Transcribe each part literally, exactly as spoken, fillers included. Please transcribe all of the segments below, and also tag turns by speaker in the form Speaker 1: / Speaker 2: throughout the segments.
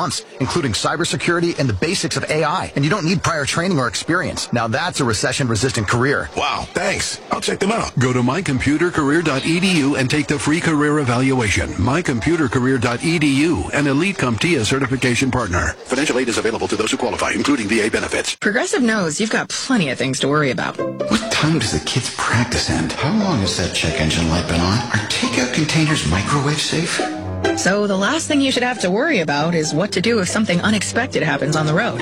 Speaker 1: months, including cybersecurity and the basics of A I. And you don't need prior training or experience. Now that's a recession-resistant career.
Speaker 2: Wow, thanks. I'll check them out.
Speaker 3: Go to my computer career dot e d u and take the free career evaluation. my computer career dot e d u, an elite CompTIA certification partner. Financial aid is available to those who qualify, including V A benefits.
Speaker 4: Progressive knows you've got plenty of things to worry about.
Speaker 5: What time does the kids' practice end? How long has that check engine light been on? Are takeout containers microwave safe?
Speaker 4: So the last thing you should have to worry about is what to do if something unexpected happens on the road.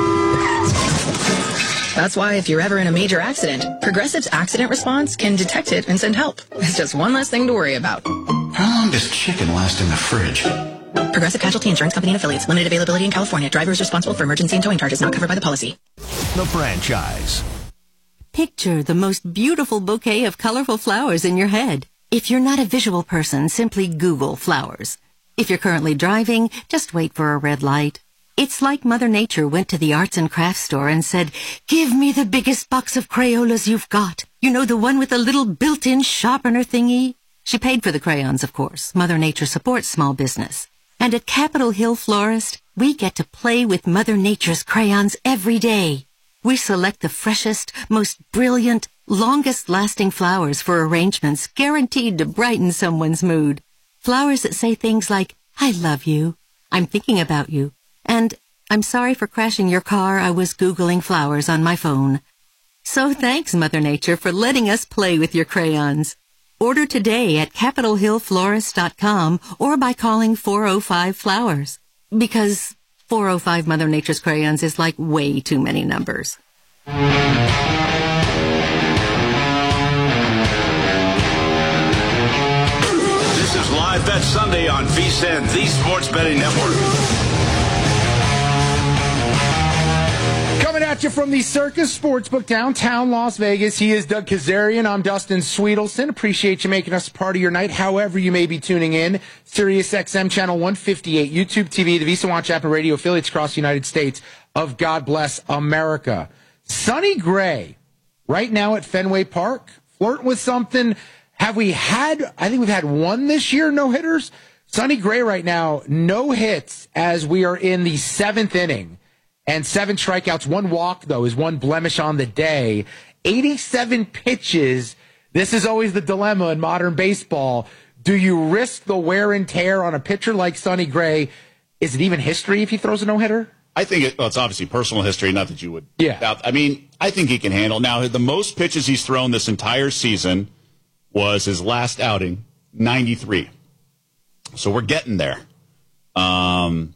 Speaker 4: That's why if you're ever in a major accident, Progressive's accident response can detect it and send help. It's just one less thing to worry about.
Speaker 5: How long does chicken last in the fridge?
Speaker 4: Progressive Casualty Insurance Company and Affiliates. Limited availability in California. Driver is responsible for emergency and towing charges not covered by the policy.
Speaker 6: The franchise.
Speaker 7: Picture the most beautiful bouquet of colorful flowers in your head. If you're not a visual person, simply Google flowers. If you're currently driving, just wait for a red light. It's like Mother Nature went to the arts and crafts store and said, "Give me the biggest box of Crayolas you've got. You know, the one with the little built-in sharpener thingy?" She paid for the crayons, of course. Mother Nature supports small business. And at Capitol Hill Florist, we get to play with Mother Nature's crayons every day. We select the freshest, most brilliant, longest-lasting flowers for arrangements guaranteed to brighten someone's mood. Flowers that say things like, "I love you," "I'm thinking about you," and "I'm sorry for crashing your car, I was Googling flowers on my phone." So thanks, Mother Nature, for letting us play with your crayons. Order today at capitol hill florist dot com or by calling four oh five flowers. Because four oh five Mother Nature's crayons is like way too many numbers.
Speaker 8: This is Live Bet Sunday on V S I N, the Sports Betting Network.
Speaker 9: Coming at you from the Circus Sportsbook downtown Las Vegas. He is Doug Kazarian. I'm Dustin Sweetelson. Appreciate you making us part of your night, however you may be tuning in. Sirius X M Channel one fifty-eight, YouTube T V, the Visa Watch app, and radio affiliates across the United States of God Bless America. Sonny Gray, right now at Fenway Park, flirting with something. Have we had, I think we've had one this year, no-hitters? Sonny Gray right now, no hits as we are in the seventh inning. And seven strikeouts, one walk, though, is one blemish on the day. eighty-seven pitches. This is always the dilemma in modern baseball. Do you risk the wear and tear on a pitcher like Sonny Gray? Is it even history if he throws a no-hitter?
Speaker 10: I think it, well, it's obviously personal history, not that you would.
Speaker 9: Yeah.
Speaker 10: Doubt. I mean, I think he can handle. Now, the most pitches he's thrown this entire season was his last outing, ninety-three. So we're getting there. Um...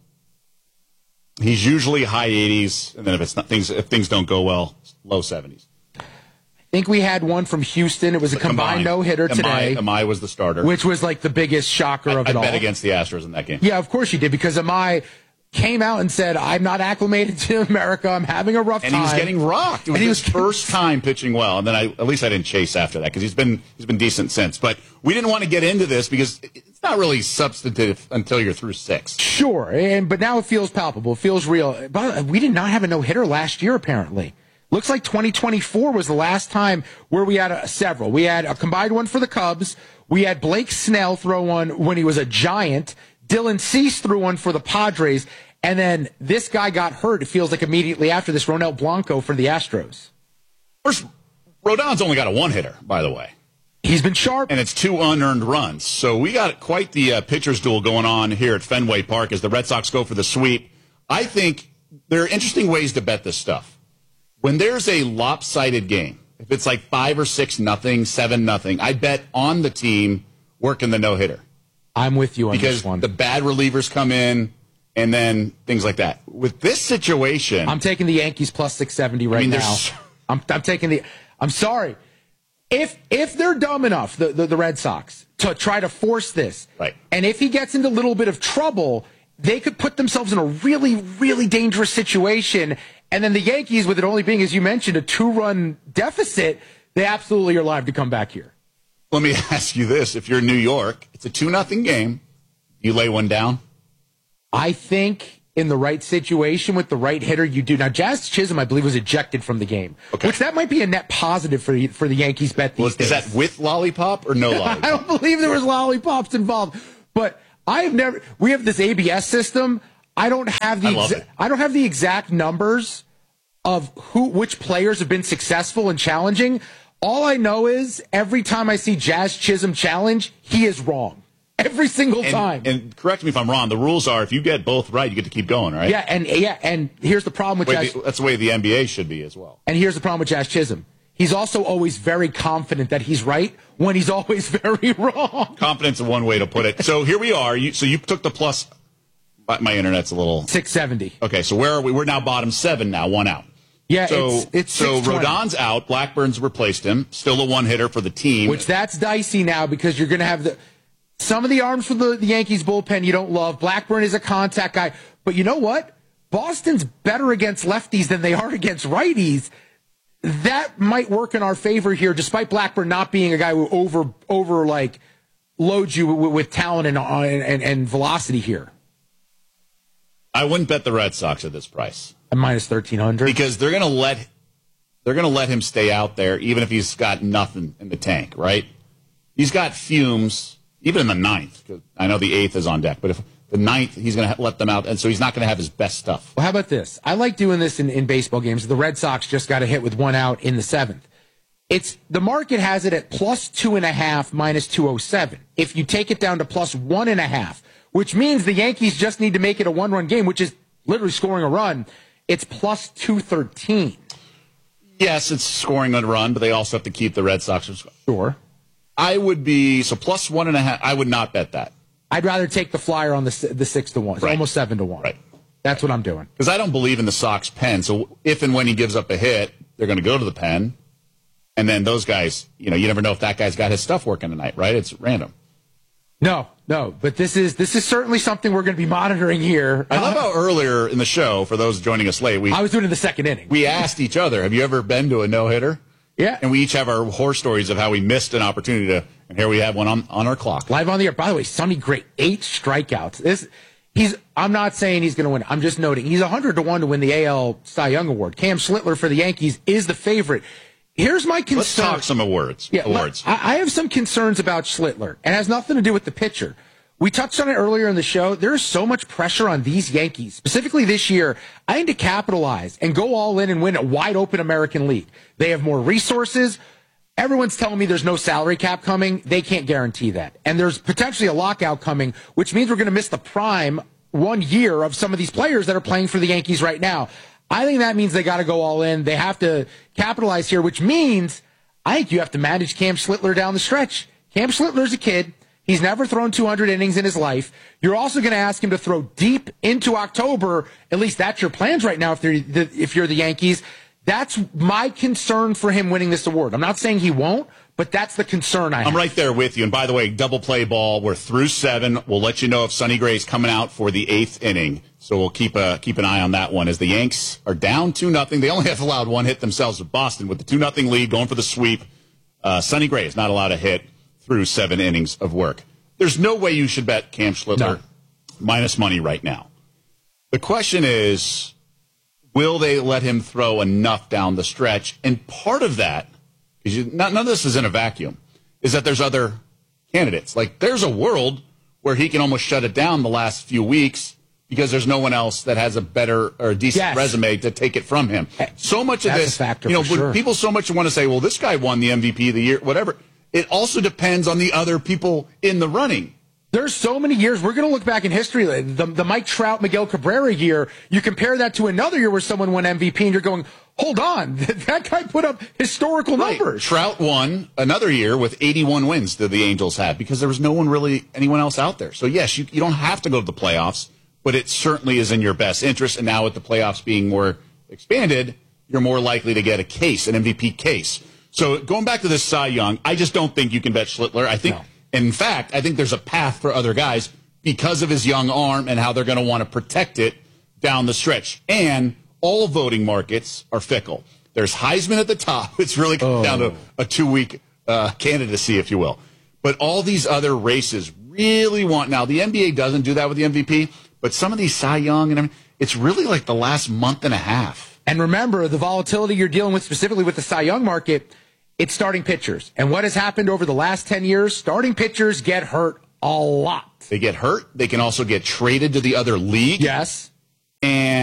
Speaker 10: He's usually high eighties, and then if it's not things, if things don't go well, low seventies.
Speaker 9: I think we had one from Houston. It was a combined, combined no-hitter today.
Speaker 10: Amai was the starter,
Speaker 9: which was like the biggest shocker
Speaker 10: I,
Speaker 9: of it
Speaker 10: I
Speaker 9: all.
Speaker 10: bet against the Astros in that game.
Speaker 9: Yeah, of course you did, because Amai came out and said, "I'm not acclimated to America. I'm having a rough
Speaker 10: and
Speaker 9: time."
Speaker 10: And he was getting rocked. It was
Speaker 9: and he
Speaker 10: his
Speaker 9: was
Speaker 10: first time pitching well, and then I at least I didn't chase after that because he's been he's been decent since. But we didn't want to get into this because it's not really substantive until you're through six.
Speaker 9: Sure, and but now it feels palpable. It feels real. But we did not have a no-hitter last year, apparently. Looks like twenty twenty-four was the last time where we had a, several. We had a combined one for the Cubs. We had Blake Snell throw one when he was a Giant. Dylan Cease threw one for the Padres. And then this guy got hurt, it feels like immediately after this, Ronel Blanco for the Astros.
Speaker 10: First, Rodon's only got a one-hitter, by the way.
Speaker 9: He's been sharp.
Speaker 10: And it's two unearned runs. So we got quite the uh, pitcher's duel going on here at Fenway Park as the Red Sox go for the sweep. I think there are interesting ways to bet this stuff. When there's a lopsided game, if it's like five or six nothing, seven nothing, I bet on the team working the no-hitter.
Speaker 9: I'm with you on
Speaker 10: because
Speaker 9: this one.
Speaker 10: Because the bad relievers come in, and then things like that. With this situation,
Speaker 9: I'm taking the Yankees plus six seventy right I mean, now. I'm, I'm taking the. I'm sorry. If if they're dumb enough, the, the the Red Sox, to try to force this,
Speaker 10: right,
Speaker 9: and if he gets into a little bit of trouble, they could put themselves in a really really dangerous situation. And then the Yankees, with it only being, as you mentioned, a two-run deficit, they absolutely are live to come back here.
Speaker 10: Let me ask you this: if you're in New York, it's a two nothing game. You lay one down.
Speaker 9: I think in the right situation with the right hitter, you do. Now, Jazz Chisholm, I believe, was ejected from the game, okay. which that might be a net positive for the, for the Yankees bet these
Speaker 10: well,
Speaker 9: days.
Speaker 10: Is that with lollipop or no lollipop?
Speaker 9: I don't believe there was lollipops involved. But I have never. We have this A B S system. I don't have the
Speaker 10: I love
Speaker 9: exa-
Speaker 10: it.
Speaker 9: I don't have the exact numbers of who which players have been successful and challenging. All I know is every time I see Jazz Chisholm challenge, he is wrong. Every single
Speaker 10: and,
Speaker 9: time.
Speaker 10: And correct me if I'm wrong. The rules are if you get both right, you get to keep going, right?
Speaker 9: Yeah, and yeah, and here's the problem with
Speaker 10: Wait,
Speaker 9: Jazz.
Speaker 10: the, that's the way the N B A should be as well.
Speaker 9: And here's the problem with Jazz Chisholm. He's also always very confident that he's right when he's always very wrong.
Speaker 10: Confidence is one way to put it. So here we are. You, so you took the plus. My, my internet's a little
Speaker 9: six seventy.
Speaker 10: Okay, so where are we? We're now bottom seven. Now one out.
Speaker 9: Yeah,
Speaker 10: so
Speaker 9: it's, it's
Speaker 10: so Rodon's out. Blackburn's replaced him. Still a one hitter for the team.
Speaker 9: Which that's dicey now because you're going to have the some of the arms for the, the Yankees bullpen you don't love. Blackburn is a contact guy, but you know what? Boston's better against lefties than they are against righties. That might work in our favor here, despite Blackburn not being a guy who over over like loads you with, with talent and, and and velocity here.
Speaker 10: I wouldn't bet the Red Sox at this price.
Speaker 9: At minus thirteen hundred
Speaker 10: because they're going to let they're going to let him stay out there even if he's got nothing in the tank, right? He's got fumes even in the ninth. I know the eighth is on deck, but if the ninth, he's going to let them out, and so he's not going to have his best stuff.
Speaker 9: Well, how about this? I like doing this in, in baseball games. The Red Sox just got a hit with one out in the seventh. It's the market has it at plus two and a half, minus two oh seven. If you take it down to plus one and a half, which means the Yankees just need to make it a one-run game, which is literally scoring a run, it's plus two thirteen.
Speaker 10: Yes, it's scoring a run, but they also have to keep the Red Sox.
Speaker 9: Sure.
Speaker 10: I would be, so plus one and a half, I would not bet that.
Speaker 9: I'd rather take the flyer on the the six to one. It's
Speaker 10: right.
Speaker 9: almost seven to one.
Speaker 10: Right.
Speaker 9: That's what I'm doing.
Speaker 10: Because I don't believe in the Sox pen. So if and when he gives up a hit, they're going to go to the pen. And then those guys, you know, you never know if that guy's got his stuff working tonight, right? It's random.
Speaker 9: No, no. But this is this is certainly something we're going to be monitoring here.
Speaker 10: I love how earlier in the show, for those joining us late, we
Speaker 9: I was doing it in the second inning.
Speaker 10: We asked each other, have you ever been to a no-hitter?
Speaker 9: Yeah.
Speaker 10: And we each have our horror stories of how we missed an opportunity to, and here we have one on, on our clock.
Speaker 9: Live on the air. By the way, Sonny Gray, eight strikeouts. This, he's. I'm not saying he's going to win. I'm just noting he's one hundred to one to win the A L Cy Young Award. Cam Schlittler for the Yankees is the favorite. Here's my concern.
Speaker 10: Let's talk some awards.
Speaker 9: Yeah,
Speaker 10: awards.
Speaker 9: I, I have some concerns about Schlittler, and it has nothing to do with the pitcher. We touched on it earlier in the show. There is so much pressure on these Yankees, specifically this year. I need to capitalize and go all in and win a wide open American League. They have more resources. Everyone's telling me there's no salary cap coming. They can't guarantee that. And there's potentially a lockout coming, which means we're going to miss the prime one year of some of these players that are playing for the Yankees right now. I think that means they got to go all in. They have to capitalize here, which means I think you have to manage Cam Schlittler down the stretch. Cam Schlittler's a kid. He's never thrown two hundred innings in his life. You're also going to ask him to throw deep into October. At least that's your plans right now if, they're the, if you're the Yankees. That's my concern for him winning this award. I'm not saying he won't, but that's the concern I have.
Speaker 10: I'm right there with you. And by the way, double play ball. We're through seven. We'll let you know if Sonny Gray's coming out for the eighth inning. So we'll keep a, keep an eye on that one as the Yanks are down two nothing. They only have allowed one hit themselves with Boston with the two nothing lead going for the sweep. Uh, Sonny Gray is not allowed a hit through seven innings of work. There's no way you should bet Cam Schlittler no. minus money right now. The question is, will they let him throw enough down the stretch? And part of that, because you, none of this is in a vacuum, is that there's other candidates. Like, there's a world where he can almost shut it down the last few weeks because there's no one else that has a better or a decent
Speaker 9: yes.
Speaker 10: resume to take it from him. So much of
Speaker 9: That's
Speaker 10: this,
Speaker 9: a factor
Speaker 10: you know,
Speaker 9: for sure.
Speaker 10: people so much want to say, well, this guy won the M V P of the year, whatever. It also depends on the other people in the running.
Speaker 9: There's so many years. We're going to look back in history. The, the Mike Trout, Miguel Cabrera year, you compare that to another year where someone won M V P and you're going, hold on, that guy put up historical
Speaker 10: right.
Speaker 9: numbers.
Speaker 10: Trout won another year with eighty-one wins that the Angels had because there was no one really, anyone else out there. So, yes, you, you don't have to go to the playoffs, but it certainly is in your best interest. And now with the playoffs being more expanded, you're more likely to get a case, an M V P case. So going back to this Cy Young, I just don't think you can bet Schlittler. I think, no. in fact, I think there's a path for other guys because of his young arm and how they're going to want to protect it down the stretch. And all voting markets are fickle. There's Heisman at the top. It's really come oh. down to a two-week uh, candidacy, if you will. But all these other races really want, now the N B A doesn't do that with the M V P, but some of these Cy Young, and it's really like the last month and a half.
Speaker 9: And remember, the volatility you're dealing with specifically with the Cy Young market, it's starting pitchers. And what has happened over the last ten years, starting pitchers get hurt a lot.
Speaker 10: They get hurt. They can also get traded to the other league.
Speaker 9: Yes.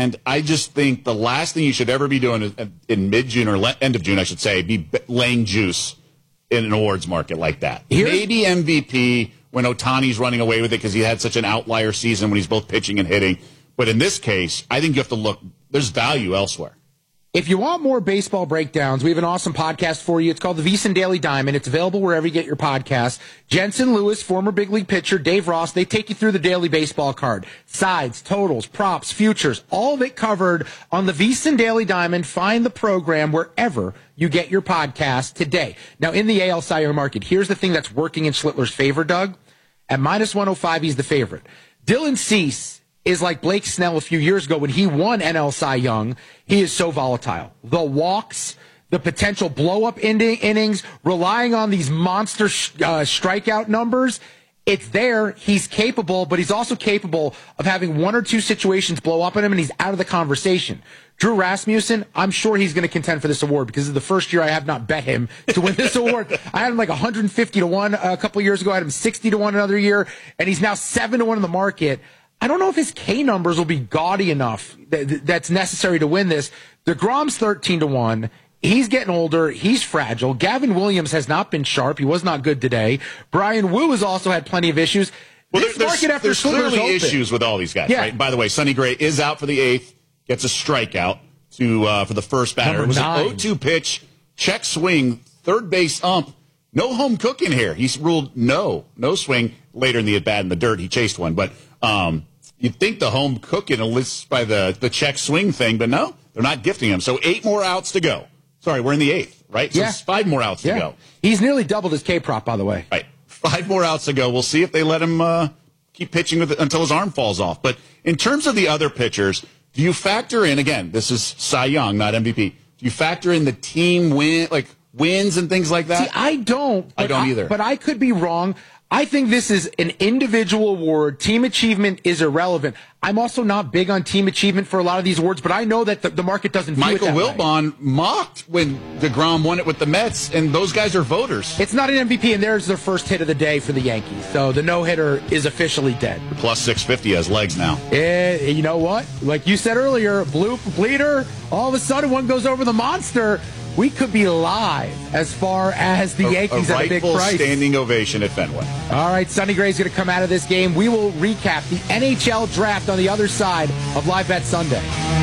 Speaker 10: And I just think the last thing you should ever be doing is, in mid-June or le- end of June, I should say, be laying juice in an awards market like that. Here's, Maybe M V P when Ohtani's running away with it because he had such an outlier season when he's both pitching and hitting. But in this case, I think you have to look. There's value elsewhere.
Speaker 9: If you want more baseball breakdowns, we have an awesome podcast for you. It's called the VSiN Daily Diamond. It's available wherever you get your podcasts. Jensen Lewis, former big league pitcher, Dave Ross, they take you through the daily baseball card. Sides, totals, props, futures, all of it covered on the VSiN Daily Diamond. Find the program wherever you get your podcast today. Now, in the A L Cy Young market, here's the thing that's working in Schlittler's favor, Doug. At minus one oh five, he's the favorite. Dylan Cease is like Blake Snell a few years ago when he won N L Cy Young. He is so volatile. The walks, the potential blow-up innings, relying on these monster sh- uh, strikeout numbers, it's there. He's capable, but he's also capable of having one or two situations blow up on him, and he's out of the conversation. Drew Rasmussen, I'm sure he's going to contend for this award because this is the first year I have not bet him to win this award. I had him like one hundred fifty to one a couple years ago. I had him sixty to one another year, and he's now seven to one in the market. I don't know if his K numbers will be gaudy enough that, that's necessary to win this. DeGrom's thirteen to one. He's getting older. He's fragile. Gavin Williams has not been sharp. He was not good today. Brian Wu has also had plenty of issues.
Speaker 10: Well,
Speaker 9: this
Speaker 10: there's,
Speaker 9: market after
Speaker 10: there's clearly
Speaker 9: open.
Speaker 10: issues with all these guys,
Speaker 9: yeah.
Speaker 10: right? By the way, Sonny Gray is out for the eighth, gets a strikeout to uh, for the first batter.
Speaker 9: Number
Speaker 10: it was
Speaker 9: nine.
Speaker 10: an oh two pitch, check swing, third base ump. No home cooking here. He's ruled no, no swing. Later in the at-bat in the dirt, he chased one. But um, you'd think the home cooking enlists by the, the check swing thing, but no, they're not gifting him. So eight more outs to go. Sorry, we're in the eighth, right? So
Speaker 9: yeah.
Speaker 10: it's five more outs
Speaker 9: yeah.
Speaker 10: to go.
Speaker 9: He's nearly doubled his K-prop, by the way.
Speaker 10: Right. Five more outs to go. We'll see if they let him uh, keep pitching with it until his arm falls off. But in terms of the other pitchers, do you factor in, again, this is Cy Young, not M V P, do you factor in the team win, like wins and things like that?
Speaker 9: See, I don't.
Speaker 10: I don't
Speaker 9: I,
Speaker 10: either.
Speaker 9: But I could be wrong. I think this is an individual award. Team achievement is irrelevant. I'm also not big on team achievement for a lot of these awards, but I know that the, the market doesn't view
Speaker 10: Michael
Speaker 9: it that
Speaker 10: Wilbon
Speaker 9: way.
Speaker 10: mocked when DeGrom won it with the Mets, and those guys are voters.
Speaker 9: It's not an M V P, and there's their first hit of the day for the Yankees. So the no-hitter is officially dead.
Speaker 10: Plus six fifty has legs now.
Speaker 9: Eh, you know what? Like you said earlier, bloop, bleeder, all of a sudden one goes over the monster. We could be live as far as the
Speaker 10: a,
Speaker 9: Yankees
Speaker 10: a
Speaker 9: at a big
Speaker 10: rightful
Speaker 9: price.
Speaker 10: Standing ovation at Fenway.
Speaker 9: All right, Sonny Gray's going to come out of this game. We will recap the N H L draft on the other side of Live Bet Sunday.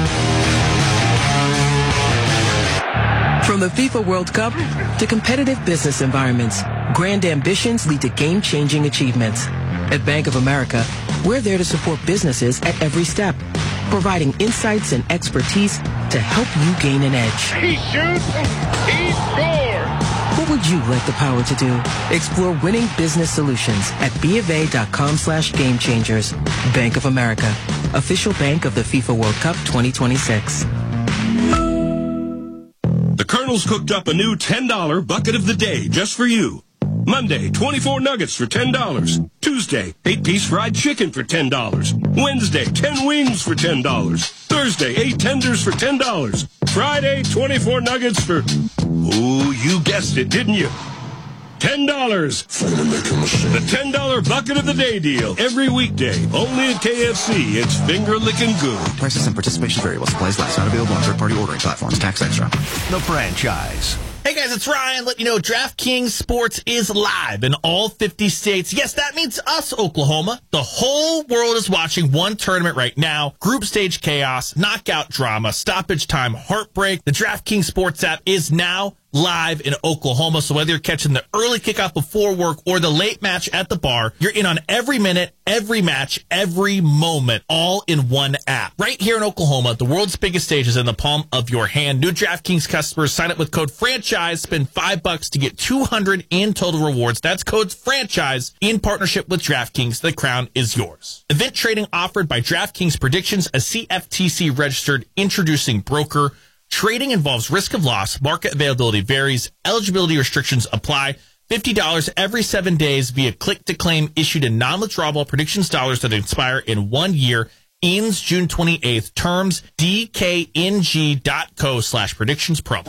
Speaker 11: From the FIFA World Cup to competitive business environments, grand ambitions lead to game-changing achievements. At Bank of America, we're there to support businesses at every step, providing insights and expertise to help you gain an edge.
Speaker 12: He shoots, he scores!
Speaker 11: What would you like the power to do? Explore winning business solutions at BofA.com slash game changers. Bank of America, official bank of the FIFA World Cup twenty twenty-six.
Speaker 13: The Colonel's cooked up a new ten dollar bucket of the day just for you. Monday, twenty-four nuggets for ten dollars. Tuesday, eight-piece fried chicken for ten dollars. Wednesday, ten wings for ten dollars. Thursday, eight tenders for ten dollars. Friday, twenty-four nuggets for... Ooh, you guessed it, didn't you? ten dollars. The ten dollar bucket of the day deal. Every weekday, only at K F C. It's finger-licking good.
Speaker 14: Prices and participation vary while supplies last. Not available on third-party ordering platforms. Tax extra.
Speaker 6: The franchise.
Speaker 15: Hey guys, it's Ryan letting you know DraftKings Sports is live in all fifty states. Yes, that means us, Oklahoma. The whole world is watching one tournament right now. Group stage chaos, knockout drama, stoppage time, heartbreak. The DraftKings Sports app is now live in Oklahoma. So whether you're catching the early kickoff before work or the late match at the bar, you're in on every minute, every match, every moment, all in one app. Right here in Oklahoma, the world's biggest stage is in the palm of your hand. New DraftKings customers sign up with code FRANCHISE, spend five bucks to get two hundred in total rewards. That's code FRANCHISE in partnership with DraftKings. The crown is yours. Event trading offered by DraftKings Predictions, a C F T C registered introducing broker. Trading involves risk of loss. Market availability varies. Eligibility restrictions apply. fifty dollars every seven days via click-to-claim issued in non-withdrawable predictions dollars that expire in one year. Ends June twenty-eighth. Terms dkng.co slash predictions promo.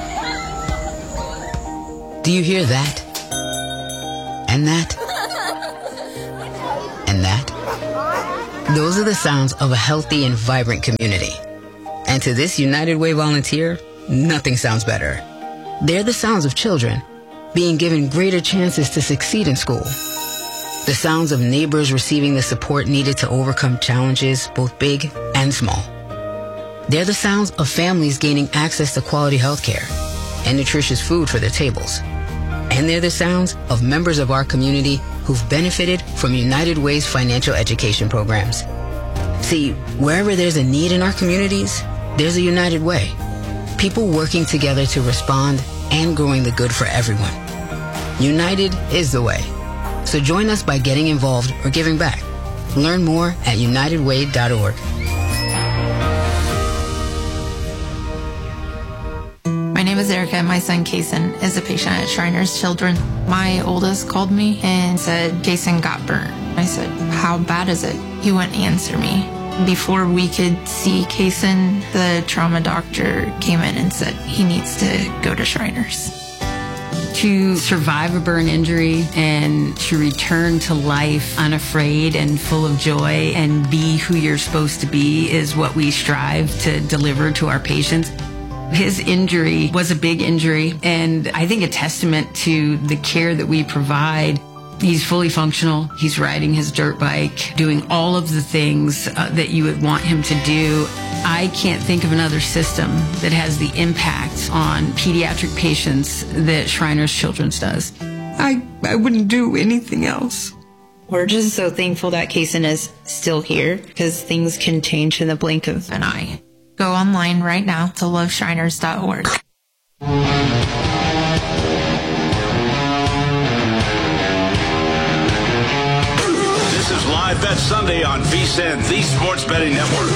Speaker 16: Do you hear that? And that? And that? Those are the sounds of a healthy and vibrant community. And to this United Way volunteer, nothing sounds better. They're the sounds of children being given greater chances to succeed in school. The sounds of neighbors receiving the support needed to overcome challenges, both big and small. They're the sounds of families gaining access to quality health care and nutritious food for their tables. And they're the sounds of members of our community who've benefited from United Way's financial education programs. See, wherever there's a need in our communities, there's a United Way. People working together to respond and growing the good for everyone. United is the way. So join us by getting involved or giving back. Learn more at united way dot org.
Speaker 17: My name is Erica, and my son Kason is a patient at Shriners Children. My oldest called me and said Kason got burnt. I said, how bad is it? He wouldn't answer me. Before we could see Kason, the trauma doctor came in and said he needs to go to Shriners.
Speaker 18: To survive a burn injury and to return to life unafraid and full of joy and be who you're supposed to be is what we strive to deliver to our patients. His injury was a big injury, and I think a testament to the care that we provide. He's fully functional. He's riding his dirt bike, doing all of the things uh, that you would want him to do. I can't think of another system that has the impact on pediatric patients that Shriners Children's does. I, I wouldn't do anything else.
Speaker 17: We're just so thankful that Kason is still here, because things can change in the blink of an eye. Go online right now to love shriners dot org.
Speaker 8: This is Live Bet Sunday on V S I N, the Sports Betting Network.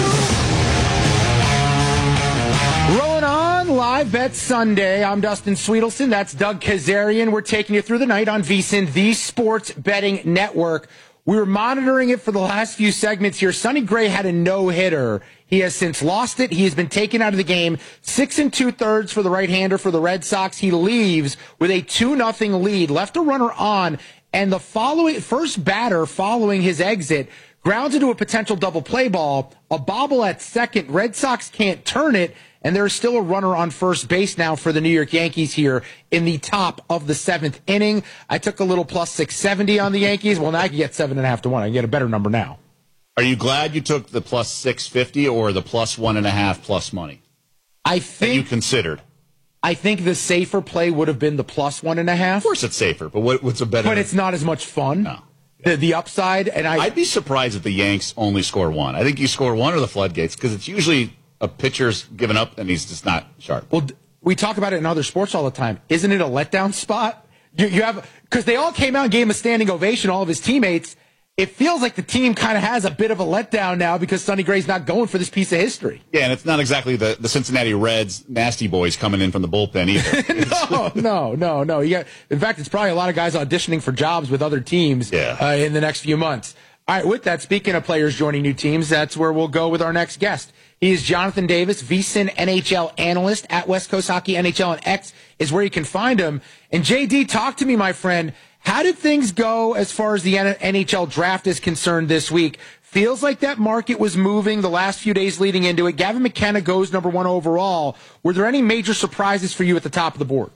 Speaker 9: Rolling on Live Bet Sunday. I'm Dustin Sweetelson. That's Doug Kazarian. We're taking you through the night on V S I N, the Sports Betting Network. We were monitoring it for the last few segments here. Sonny Gray had a no-hitter. He has since lost it. He has been taken out of the game. Six and two-thirds for the right-hander for the Red Sox. He leaves with a two nothing lead. Left a runner on, and the following first batter following his exit grounds into a potential double play ball. A bobble at second. Red Sox can't turn it, and there's still a runner on first base now for the New York Yankees here in the top of the seventh inning. I took a little plus six seventy on the Yankees. Well, now I can get seven and a half to one. I can get a better number now.
Speaker 10: Are you glad you took the plus six fifty or the plus one and a half plus money?
Speaker 9: I think
Speaker 10: that you considered.
Speaker 9: I think the safer play would have been the plus one and a half.
Speaker 10: Of course, it's safer, but what, what's a better?
Speaker 9: But it's not as much fun.
Speaker 10: No.
Speaker 9: The, the upside, and I,
Speaker 10: I'd be surprised if the Yanks only score one. I think you score one or the floodgates, because it's usually a pitcher's given up and he's just not sharp.
Speaker 9: Well, we talk about it in other sports all the time. Isn't it a letdown spot? You, you have because they all came out and gave him a standing ovation, all of his teammates. It feels like the team kind of has a bit of a letdown now because Sonny Gray's not going for this piece of history.
Speaker 10: Yeah, and it's not exactly the, the Cincinnati Reds nasty boys coming in from the bullpen either.
Speaker 9: no, no, no, no. You got, in fact, it's probably a lot of guys auditioning for jobs with other teams
Speaker 10: yeah.
Speaker 9: uh, in the next few months. All right, with that, speaking of players joining new teams, that's where we'll go with our next guest. He is Jonathan Davis, V S I N N H L analyst at West Coast Hockey N H L, and X is where you can find him. And J D, talk to me, my friend. How did things go as far as the N H L draft is concerned this week? Feels like that market was moving the last few days leading into it. Gavin McKenna goes number one overall. Were there any major surprises for you at the top of the board?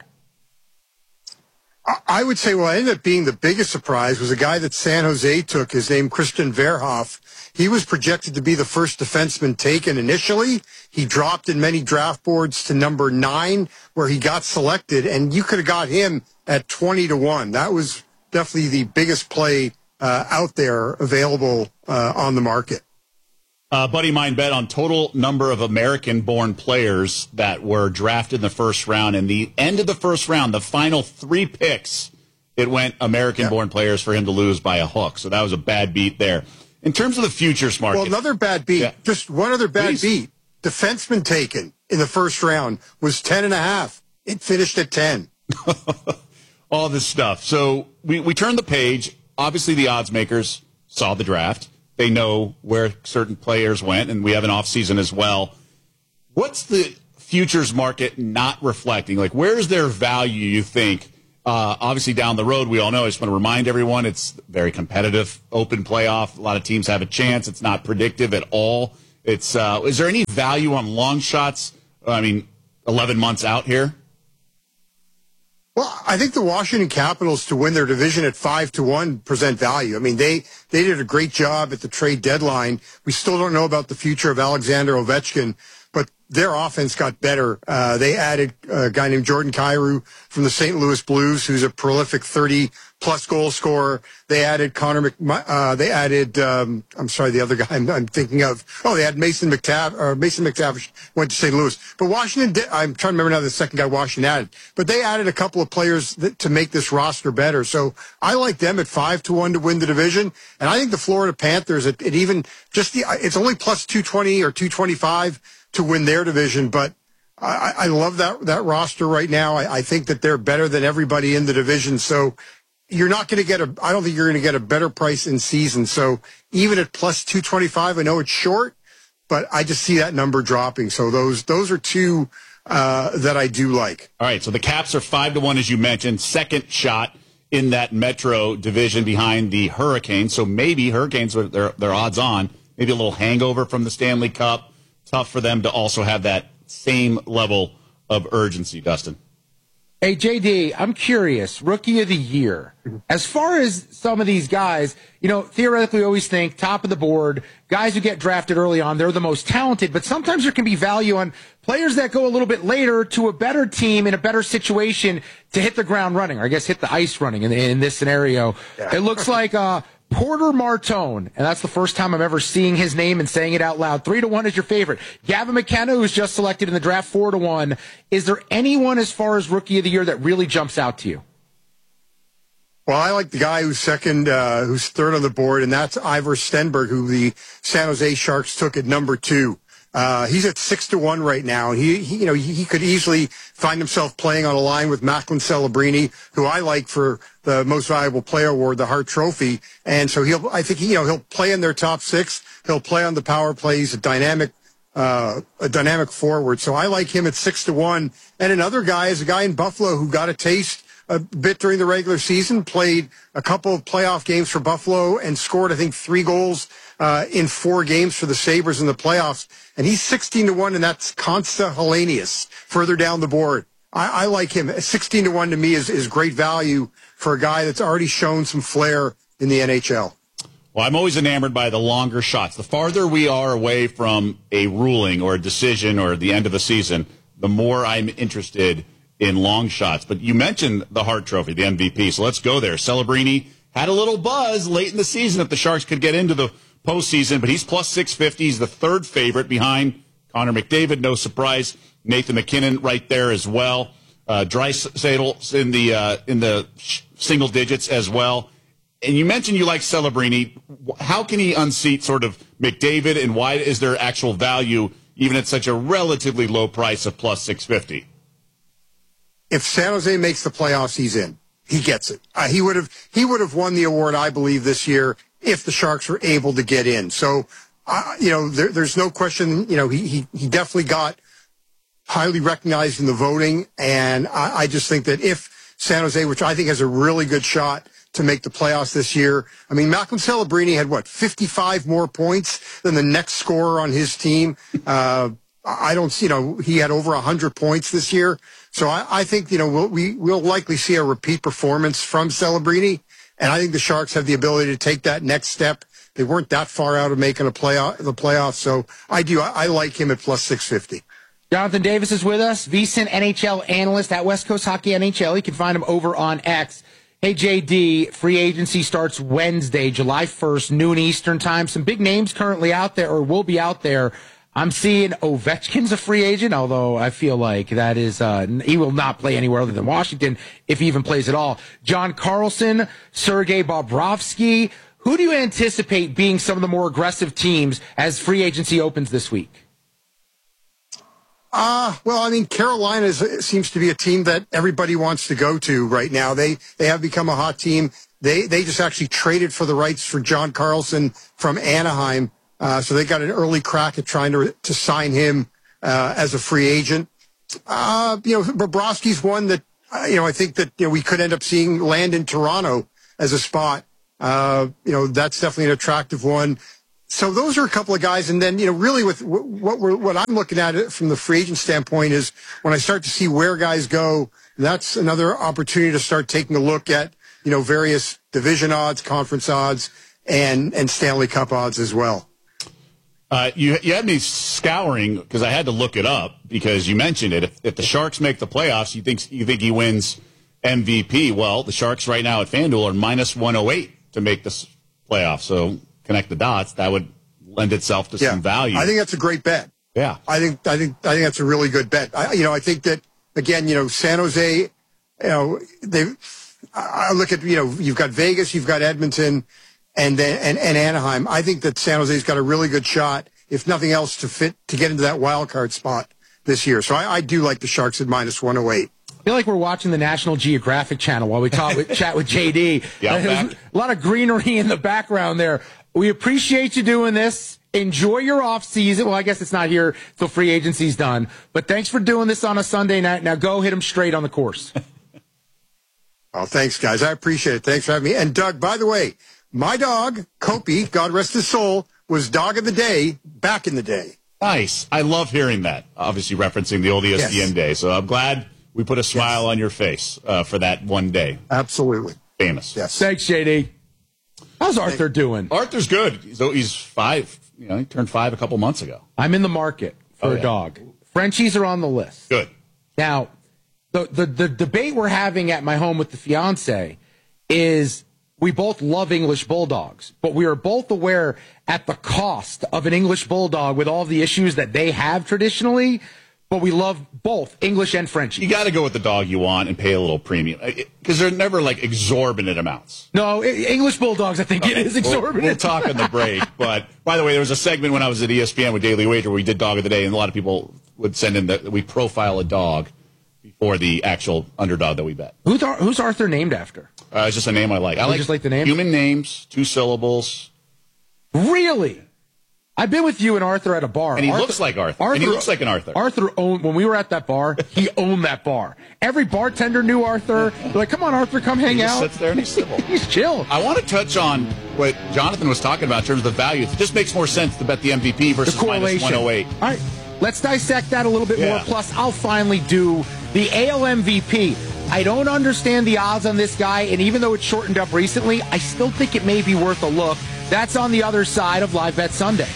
Speaker 19: I would say what ended up being the biggest surprise was a guy that San Jose took, his name Christian Verhoff. He was projected to be the first defenseman taken initially. He dropped in many draft boards to number nine, where he got selected, and you could have got him at twenty to one. That was definitely the biggest play uh, out there available uh, on the market.
Speaker 10: Uh, buddy of mine bet on total number of American-born players that were drafted in the first round. And the end of the first round, the final three picks, it went American-born yeah. players for him to lose by a hook. So that was a bad beat there. In terms of the futures market.
Speaker 19: Well, another bad beat, yeah. just one other bad
Speaker 10: Please.
Speaker 19: beat. Defenseman taken in the first round was ten and a half. It finished at ten.
Speaker 10: All this stuff. So we, we turned the page. Obviously, the odds makers saw the draft. They know where certain players went, and we have an offseason as well. What's the futures market not reflecting? Like, where's their value, you think, Uh, obviously, down the road, we all know, I just want to remind everyone, it's very competitive, open playoff. A lot of teams have a chance. It's not predictive at all. It's uh, is there any value on long shots? I mean, eleven months out here?
Speaker 19: Well, I think the Washington Capitals to win their division at five to one present value. I mean, they, they did a great job at the trade deadline. We still don't know about the future of Alexander Ovechkin, but their offense got better. Uh, they added a guy named Jordan Kyrou from the Saint Louis Blues, who's a prolific thirty plus goal scorer. They added Connor Mc, uh, they added, um, I'm sorry, the other guy I'm, I'm thinking of. Oh, they had Mason McTavish, or Mason McTavish went to Saint Louis. But Washington did, I'm trying to remember now the second guy Washington added. But they added a couple of players that, to make this roster better. So I like them at five to one to win the division. And I think the Florida Panthers, it, it even, just the, it's only plus two twenty or two twenty-five to win their division. But I, I love that, that roster right now. I, I think that they're better than everybody in the division. So you're not going to get a, I don't think you're going to get a better price in season. So even at plus two twenty-five, I know it's short, but I just see that number dropping. So those, those are two, uh, that I do like.
Speaker 10: All right. So the Caps are five to one, as you mentioned, second shot in that Metro division behind the Hurricanes. So maybe Hurricanes are their, their odds on, maybe a little hangover from the Stanley Cup. Tough for them to also have that same level of urgency, Dustin.
Speaker 9: Hey, J D, I'm curious, rookie of the year. As far as some of these guys, you know, theoretically we always think top of the board, guys who get drafted early on, they're the most talented, but sometimes there can be value on players that go a little bit later to a better team in a better situation to hit the ground running, or I guess hit the ice running in, in this scenario. Yeah. It looks like uh, Porter Martone, and that's the first time I'm ever seeing his name and saying it out loud. Three to one is your favorite. Gavin McKenna, who's just selected in the draft, four to one. Is there anyone as far as rookie of the year that really jumps out to you?
Speaker 19: Well, I like the guy who's second, uh, who's third on the board, and that's Ivor Stenberg, who the San Jose Sharks took at number two. Uh, he's at six to one right now, and he, he you know, he, he could easily find himself playing on a line with Macklin Celebrini, who I like for the Most Valuable Player Award, the Hart Trophy. And so he'll, I think, he, you know, he'll play in their top six. He'll play on the power plays, a dynamic, uh, a dynamic forward. So I like him at six to one. And another guy is a guy in Buffalo who got a taste a bit during the regular season, played a couple of playoff games for Buffalo and scored, I think, three goals uh, in four games for the Sabres in the playoffs. And he's sixteen to one, and that's Consta Hellenius further down the board. I, I like him. sixteen to one to me is, is great value for a guy that's already shown some flair in the N H L.
Speaker 10: Well, I'm always enamored by the longer shots. The farther we are away from a ruling or a decision or the end of the season, the more I'm interested in long shots. But you mentioned the Hart Trophy, the M V P, so let's go there. Celebrini had a little buzz late in the season if the Sharks could get into the postseason, but he's plus six fifty. He's the third favorite behind Connor McDavid. No surprise. Nathan McKinnon right there as well. Uh, Draisaitl in the uh, in the single digits as well. And you mentioned you like Celebrini. How can he unseat sort of McDavid, and why is there actual value even at such a relatively low price of plus six fifty?
Speaker 19: If San Jose makes the playoffs, he's in. He gets it. Uh, he would have he would have won the award, I believe, this year if the Sharks were able to get in. So, uh, you know, there, there's no question. You know, he, he he definitely got highly recognized in the voting, and I, I just think that if San Jose, which I think has a really good shot to make the playoffs this year, I mean, Malcolm Celebrini had what fifty-five more points than the next scorer on his team. Uh, I don't, you know, he had over one hundred points this year. So I, I think, you know, we'll, we will likely see a repeat performance from Celebrini, and I think the Sharks have the ability to take that next step. They weren't that far out of making a playoff, the playoffs, so I do. I, I like him at plus six fifty.
Speaker 9: Jonathan Davis is with us, VSiN N H L analyst at West Coast Hockey N H L. You can find him over on X. Hey, J D, free agency starts Wednesday, July first, noon Eastern time. Some big names currently out there, or will be out there. I'm seeing Ovechkin's a free agent, although I feel like that is, uh, he will not play anywhere other than Washington if he even plays at all. John Carlson, Sergei Bobrovsky. Who do you anticipate being some of the more aggressive teams as free agency opens this week?
Speaker 19: Uh, well, I mean, Carolina is, seems to be a team that everybody wants to go to right now. They, they have become a hot team. They, they just actually traded for the rights for John Carlson from Anaheim. Uh, so they got an early crack at trying to to sign him uh, as a free agent. Uh, you know, Bobrovsky's one that uh, you know, I think that you know we could end up seeing land in Toronto as a spot. Uh, you know, that's definitely an attractive one. So those are a couple of guys. And then, you know, really with what we're, what I'm looking at it from the free agent standpoint is when I start to see where guys go, that's another opportunity to start taking a look at, you know, various division odds, conference odds, and, and Stanley Cup odds as well.
Speaker 10: Uh, you, you had me scouring because I had to look it up because you mentioned it. If, if the Sharks make the playoffs, you think, you think he wins M V P. Well, the Sharks right now at FanDuel are minus one oh eight to make this playoff. So connect the dots. That would lend itself to
Speaker 19: yeah,
Speaker 10: some value.
Speaker 19: I think that's a great bet.
Speaker 10: Yeah.
Speaker 19: I think, I think, I think that's a really good bet. I, you know, I think that, again, you know, San Jose, you know, they, I look at, you know, you've got Vegas, you've got Edmonton, and then, and, and Anaheim. I think that San Jose's got a really good shot, if nothing else, to fit, to get into that wild card spot this year. So I, I do like the Sharks at minus one oh eight.
Speaker 9: I feel like we're watching the National Geographic Channel while we talk with, chat with J D.
Speaker 10: Yeah,
Speaker 9: There's a lot of greenery in the background there. We appreciate you doing this. Enjoy your off season. Well, I guess it's not here till free agency's done. But thanks for doing this on a Sunday night. Now go hit them straight on the course.
Speaker 19: Oh, thanks, guys. I appreciate it. Thanks for having me. And Doug, by the way, my dog, Kopi, God rest his soul, was dog of the day back in the day.
Speaker 10: Nice. I love hearing that. Obviously referencing the old E S P N yes. day. So I'm glad we put a smile yes. on your face uh, for that one day.
Speaker 19: Absolutely.
Speaker 10: Famous.
Speaker 19: Yes.
Speaker 9: Thanks, J D. How's Arthur doing?
Speaker 10: Arthur's good. So he's five. You know, he turned five a couple months ago.
Speaker 9: I'm in the market for
Speaker 10: oh,
Speaker 9: a
Speaker 10: yeah.
Speaker 9: dog. Frenchies are on the list.
Speaker 10: Good.
Speaker 9: Now, the, the the debate we're having at my home with the fiance is we both love English bulldogs, but we are both aware at the cost of an English bulldog with all the issues that they have traditionally. But we love both English and Frenchies.
Speaker 10: You got to go with the dog you want and pay a little premium because they're never like exorbitant amounts.
Speaker 9: No, English bulldogs, I think okay. it is exorbitant.
Speaker 10: We'll, we'll talk on the break. But by the way, there was a segment when I was at E S P N with Daily Wager where we did Dog of the Day, and a lot of people would send in that we profile a dog before the actual underdog that we bet.
Speaker 9: Who's, who's Arthur named after?
Speaker 10: Uh, it's just a name I like. I
Speaker 9: you
Speaker 10: like
Speaker 9: just like the name.
Speaker 10: Human names, two syllables.
Speaker 9: Really? I've been with you and Arthur at a bar.
Speaker 10: And he
Speaker 9: Arthur,
Speaker 10: looks like Arthur.
Speaker 9: Arthur.
Speaker 10: And he looks like an Arthur.
Speaker 9: Arthur owned, when we were at that bar, he owned that bar. Every bartender knew Arthur. They're like, come on, Arthur, come hang
Speaker 10: he just
Speaker 9: out.
Speaker 10: Sits there and he's civil.
Speaker 9: He's chill.
Speaker 10: I want to touch on what Jonathan was talking about in terms of the value. It just makes more sense to bet the M V P versus minus one oh eight.
Speaker 9: All right, let's dissect that a little bit
Speaker 10: yeah.
Speaker 9: more. Plus, I'll finally do the A L M V P. I don't understand the odds on this guy, and even though it's shortened up recently, I still think it may be worth a look. That's on the other side of Live Bet Sunday.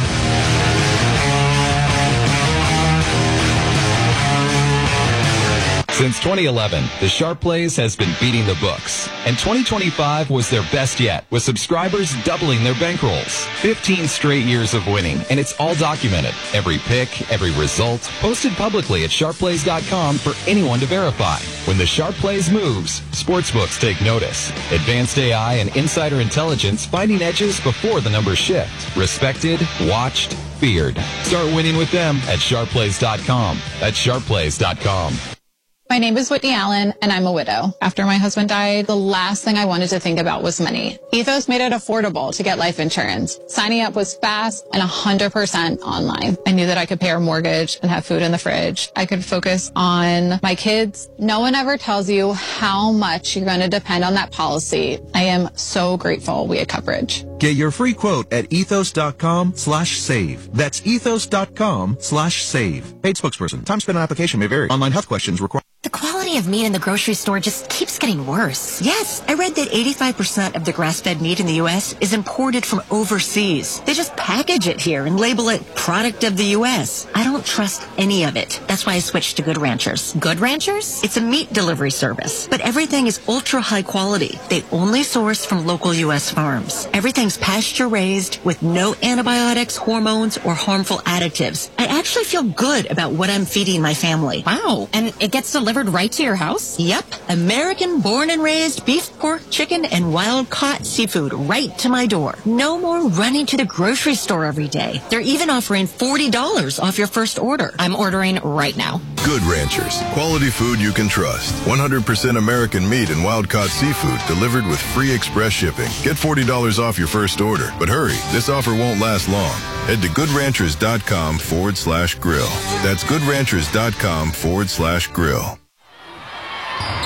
Speaker 20: Since twenty eleven, the Sharp Plays has been beating the books, and twenty twenty-five was their best yet, with subscribers doubling their bankrolls. fifteen straight years of winning, and it's all documented. Every pick, every result, posted publicly at sharp plays dot com for anyone to verify. When the Sharp Plays moves, sportsbooks take notice. Advanced A I and insider intelligence finding edges before the numbers shift. Respected, watched, feared. Start winning with them at sharp plays dot com. That's sharp plays dot com.
Speaker 21: My name is Whitney Allen, and I'm a widow. After my husband died, the last thing I wanted to think about was money. Ethos made it affordable to get life insurance. Signing up was fast and one hundred percent online. I knew that I could pay our mortgage and have food in the fridge. I could focus on my kids. No one ever tells you how much you're going to depend on that policy. I am so grateful we had coverage.
Speaker 14: Get your free quote at ethos.com slash save. That's ethos.com slash save. Paid spokesperson. Time spent on application may vary. Online health questions require...
Speaker 22: The quality of meat in the grocery store just keeps getting worse. Yes, I read that eighty-five percent of the grass-fed meat in the U S is imported from overseas. They just package it here and label it product of the U S. I don't trust any of it. That's why I switched to Good Ranchers. Good Ranchers? It's a meat delivery service, but everything is ultra high quality. They only source from local U S farms. Everything's pasture-raised with no antibiotics, hormones, or harmful additives. I actually feel good about what I'm feeding my family. Wow. And it gets delivered right to your house? Yep. American born and raised beef, pork, chicken, and wild-caught seafood right to my door. No more running to the grocery store every day. They're even offering forty dollars off your first order. I'm ordering right now.
Speaker 23: Good Ranchers. Quality food you can trust. one hundred percent American meat and wild-caught seafood delivered with free express shipping. Get forty dollars off your first order. But hurry, this offer won't last long. Head to goodranchers.com forward slash grill. That's goodranchers.com forward slash grill.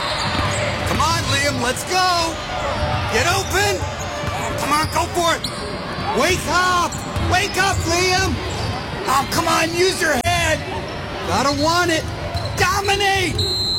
Speaker 1: Let's go. Get open. Come on, go for it. Wake up. Wake up, Liam. Oh, come on, use your head. Gotta want it. Dominate.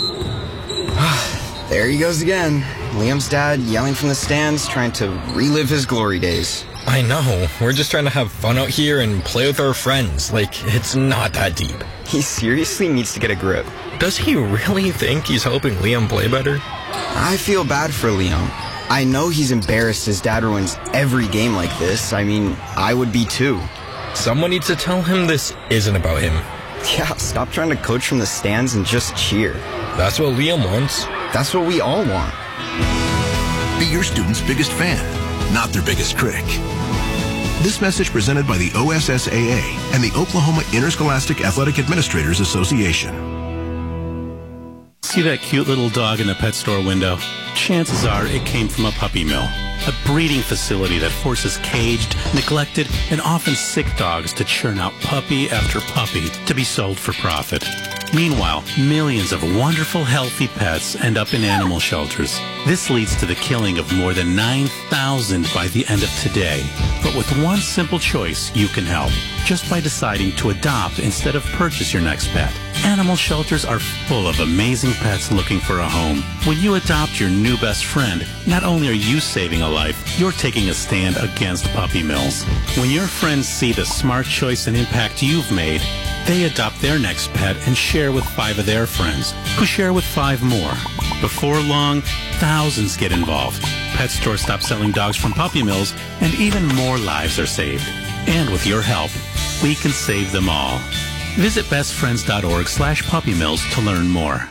Speaker 2: There he goes again. Liam's dad yelling from the stands, trying to relive his glory days.
Speaker 3: I know. We're just trying to have fun out here and play with our friends. Like, it's not that deep.
Speaker 2: He seriously needs to get a grip.
Speaker 3: Does he really think he's helping Liam play better?
Speaker 2: I feel bad for Liam. I know he's embarrassed his dad ruins every game like this. I mean, I would be too.
Speaker 3: Someone needs to tell him this isn't about him.
Speaker 2: Yeah, stop trying to coach from the stands and just cheer.
Speaker 3: That's what Liam wants.
Speaker 2: That's what we all want.
Speaker 6: Be your student's biggest fan, not their biggest critic. This message presented by the O S S A A and the Oklahoma Interscholastic Athletic Administrators Association.
Speaker 24: See that cute little dog in the pet store window? Chances are it came from a puppy mill, a breeding facility that forces caged, neglected, and often sick dogs to churn out puppy after puppy to be sold for profit. Meanwhile, millions of wonderful, healthy pets end up in animal shelters. This leads to the killing of more than nine thousand by the end of today. But with one simple choice, you can help, just by deciding to adopt instead of purchase your next pet. Animal shelters are full of amazing pets looking for a home. When you adopt your new best friend, not only are you saving a life, you're taking a stand against puppy mills. When your friends see the smart choice and impact you've made, they adopt their next pet and share with five of their friends, who share with five more. Before long, thousands get involved. Pet stores stop selling dogs from puppy mills, and even more lives are saved. And with your help, we can save them all. Visit bestfriends.org slash puppy mills to learn more.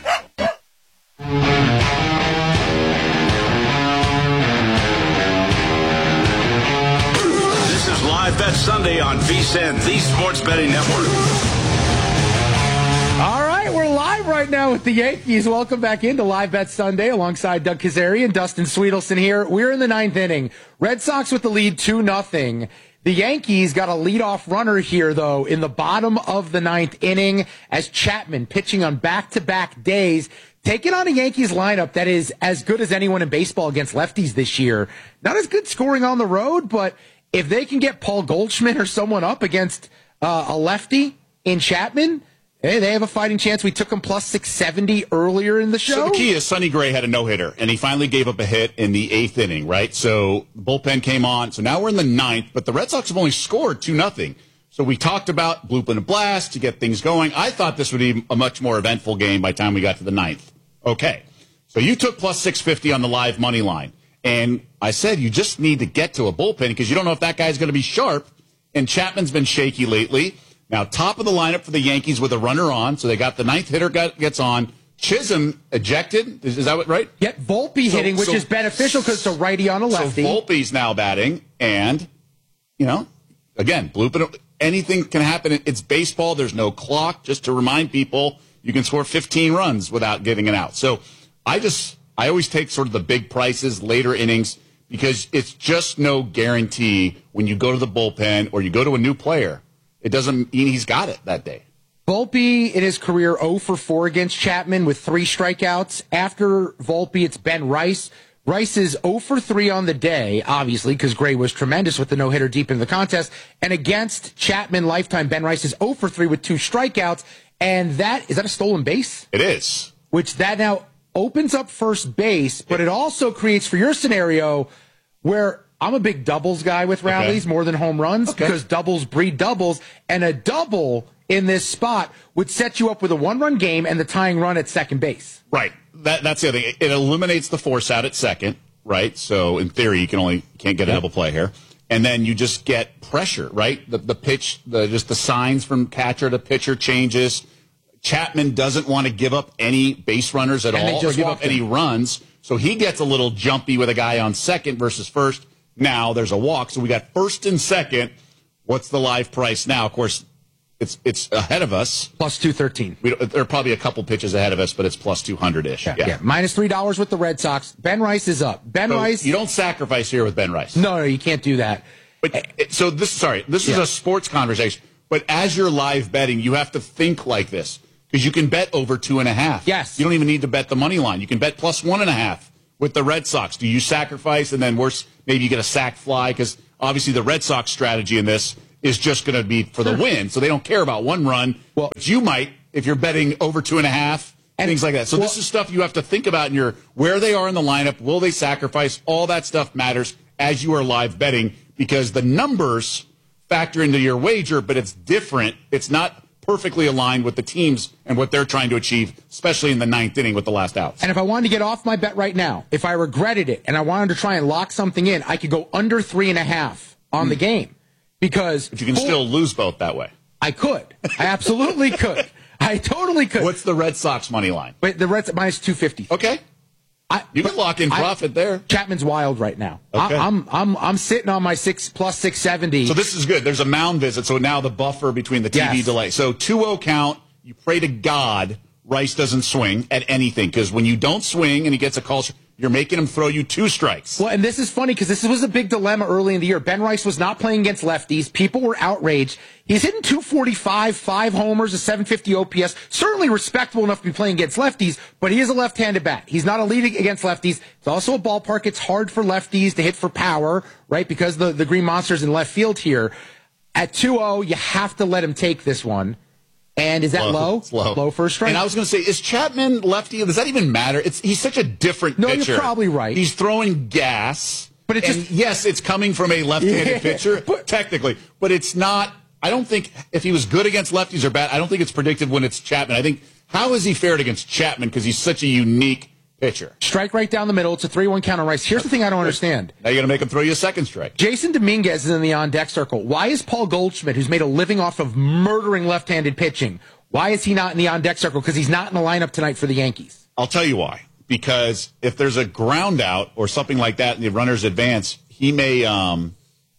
Speaker 8: This is Live Bet Sunday on VSiN, the Sports Betting Network.
Speaker 9: All right, we're live right now with the Yankees. Welcome back into Live Bet Sunday alongside Doug Kazarian, Dustin Sweetelson here. We're in the ninth inning. Red Sox with the lead two nothing. The Yankees got a leadoff runner here, though, in the bottom of the ninth inning as Chapman, pitching on back-to-back days, taking on a Yankees lineup that is as good as anyone in baseball against lefties this year. Not as good scoring on the road, but if they can get Paul Goldschmidt or someone up against uh, a lefty in Chapman, hey, they have a fighting chance. We took them plus six seventy earlier in the show.
Speaker 10: So the key is Sonny Gray had a no-hitter, and he finally gave up a hit in the eighth inning, right? So the bullpen came on. So now we're in the ninth, but the Red Sox have only scored two nothing. So we talked about blueprint and blast to get things going. I thought this would be a much more eventful game by the time we got to the ninth. Okay. So you took plus six fifty on the live money line. And I said you just need to get to a bullpen because you don't know if that guy's going to be sharp. And Chapman's been shaky lately. Now, top of the lineup for the Yankees with a runner on. So they got the ninth hitter got, gets on. Chisholm ejected. Is, is that what, right?
Speaker 9: Yep, Volpe
Speaker 10: so,
Speaker 9: hitting, which
Speaker 10: so,
Speaker 9: is beneficial because it's a righty on a lefty.
Speaker 10: So Volpe's now batting. And, you know, again, blooping, anything can happen. It's baseball. There's no clock. Just to remind people, you can score fifteen runs without getting it out. So I just, I always take sort of the big prices, later innings, because it's just no guarantee when you go to the bullpen or you go to a new player. It doesn't mean he's got it that day.
Speaker 9: Volpe in his career oh for four against Chapman with three strikeouts. After Volpe, it's Ben Rice. Rice is oh for three on the day, obviously, because Gray was tremendous with the no-hitter deep in the contest. And against Chapman lifetime, Ben Rice is oh for three with two strikeouts. And that, is that a stolen base?
Speaker 10: It is.
Speaker 9: Which that now opens up first base, but it also creates for your scenario where I'm a big doubles guy with rallies, okay, more than home runs, okay, because doubles breed doubles, and a double in this spot would set you up with a one-run game and the tying run at second base.
Speaker 10: Right. That, that's the other thing. It eliminates the force out at second, right? So in theory, you can only can't get a double play here, and then you just get pressure, right? The the pitch, the just the signs from catcher to pitcher changes. Chapman doesn't want to give up any base runners at
Speaker 9: and
Speaker 10: all or give up any runs, so he gets a little jumpy with a guy on second versus first. Now there's a walk, so we got first and second. What's the live price now? Of course, it's it's ahead of us.
Speaker 9: Plus two thirteen.
Speaker 10: We there are probably a couple pitches ahead of us, but it's plus two hundred ish.
Speaker 9: Yeah, yeah. yeah, minus three dollars with the Red Sox. Ben Rice is up. Ben
Speaker 10: so
Speaker 9: Rice.
Speaker 10: You don't sacrifice here with Ben Rice.
Speaker 9: No, no, you can't do that.
Speaker 10: But so this, sorry, this is
Speaker 9: yeah.
Speaker 10: a sports conversation. But as you're live betting, you have to think like this because you can bet over two and a half.
Speaker 9: Yes.
Speaker 10: You don't even need to bet the money line. You can bet plus one and a half with the Red Sox? Do you sacrifice and then worse, maybe you get a sac fly? Because obviously the Red Sox strategy in this is just going to be for the win. So they don't care about one run. Well, but you might if you're betting over two and a half, and things like that. So well, this is stuff you have to think about in your where they are in the lineup. Will they sacrifice? All that stuff matters as you are live betting because the numbers factor into your wager, but it's different. It's not perfectly aligned with the teams and what they're trying to achieve, especially in the ninth inning with the last outs.
Speaker 9: And if I wanted to get off my bet right now, if I regretted it and I wanted to try and lock something in, I could go under three and a half on mm. the game. Because
Speaker 10: but you can full, still lose both that way.
Speaker 9: I could. I absolutely could. I totally could.
Speaker 10: What's the Red Sox money line?
Speaker 9: Wait, the Red Sox minus two fifty.
Speaker 10: Okay. I, you can lock in profit I, there.
Speaker 9: Chapman's wild right now.
Speaker 10: Okay.
Speaker 9: I, I'm I'm I'm sitting on my six plus six seventy.
Speaker 10: So this is good. There's a mound visit, so now the buffer between the T V
Speaker 9: yes.
Speaker 10: delay. So two oh count. You pray to God Rice doesn't swing at anything because when you don't swing and he gets a call, you're making him throw you two strikes.
Speaker 9: Well, and this is funny because this was a big dilemma early in the year. Ben Rice was not playing against lefties. People were outraged. He's hitting two forty-five, five homers, a seven fifty O P S. Certainly respectable enough to be playing against lefties, but he is a left-handed bat. He's not elite against lefties. It's also a ballpark. It's hard for lefties to hit for power, right, because the, the Green Monster's in left field here. At two oh, you have to let him take this one. And is that low?
Speaker 10: Low, it's low.
Speaker 9: Low first strike.
Speaker 10: And I was going to say, is Chapman lefty? Does that even matter? It's he's such a different
Speaker 9: no,
Speaker 10: pitcher.
Speaker 9: No, you're probably right.
Speaker 10: He's throwing gas.
Speaker 9: But it just
Speaker 10: yes, it's coming from a left-handed
Speaker 9: yeah,
Speaker 10: pitcher,
Speaker 9: but,
Speaker 10: technically. But it's not. I don't think if he was good against lefties or bad, I don't think it's predicted when it's Chapman. I think how is he fared against Chapman because he's such a unique pitcher.
Speaker 9: Strike right down the middle. It's a three one count on Rice. Here's the thing I don't understand.
Speaker 10: Now you're going to make him throw you a second strike.
Speaker 9: Jason Dominguez is in the on-deck circle. Why is Paul Goldschmidt, who's made a living off of murdering left-handed pitching, why is he not in the on-deck circle? Because he's not in the lineup tonight for the Yankees.
Speaker 10: I'll tell you why. Because if there's a ground out or something like that and the runners advance, he may um,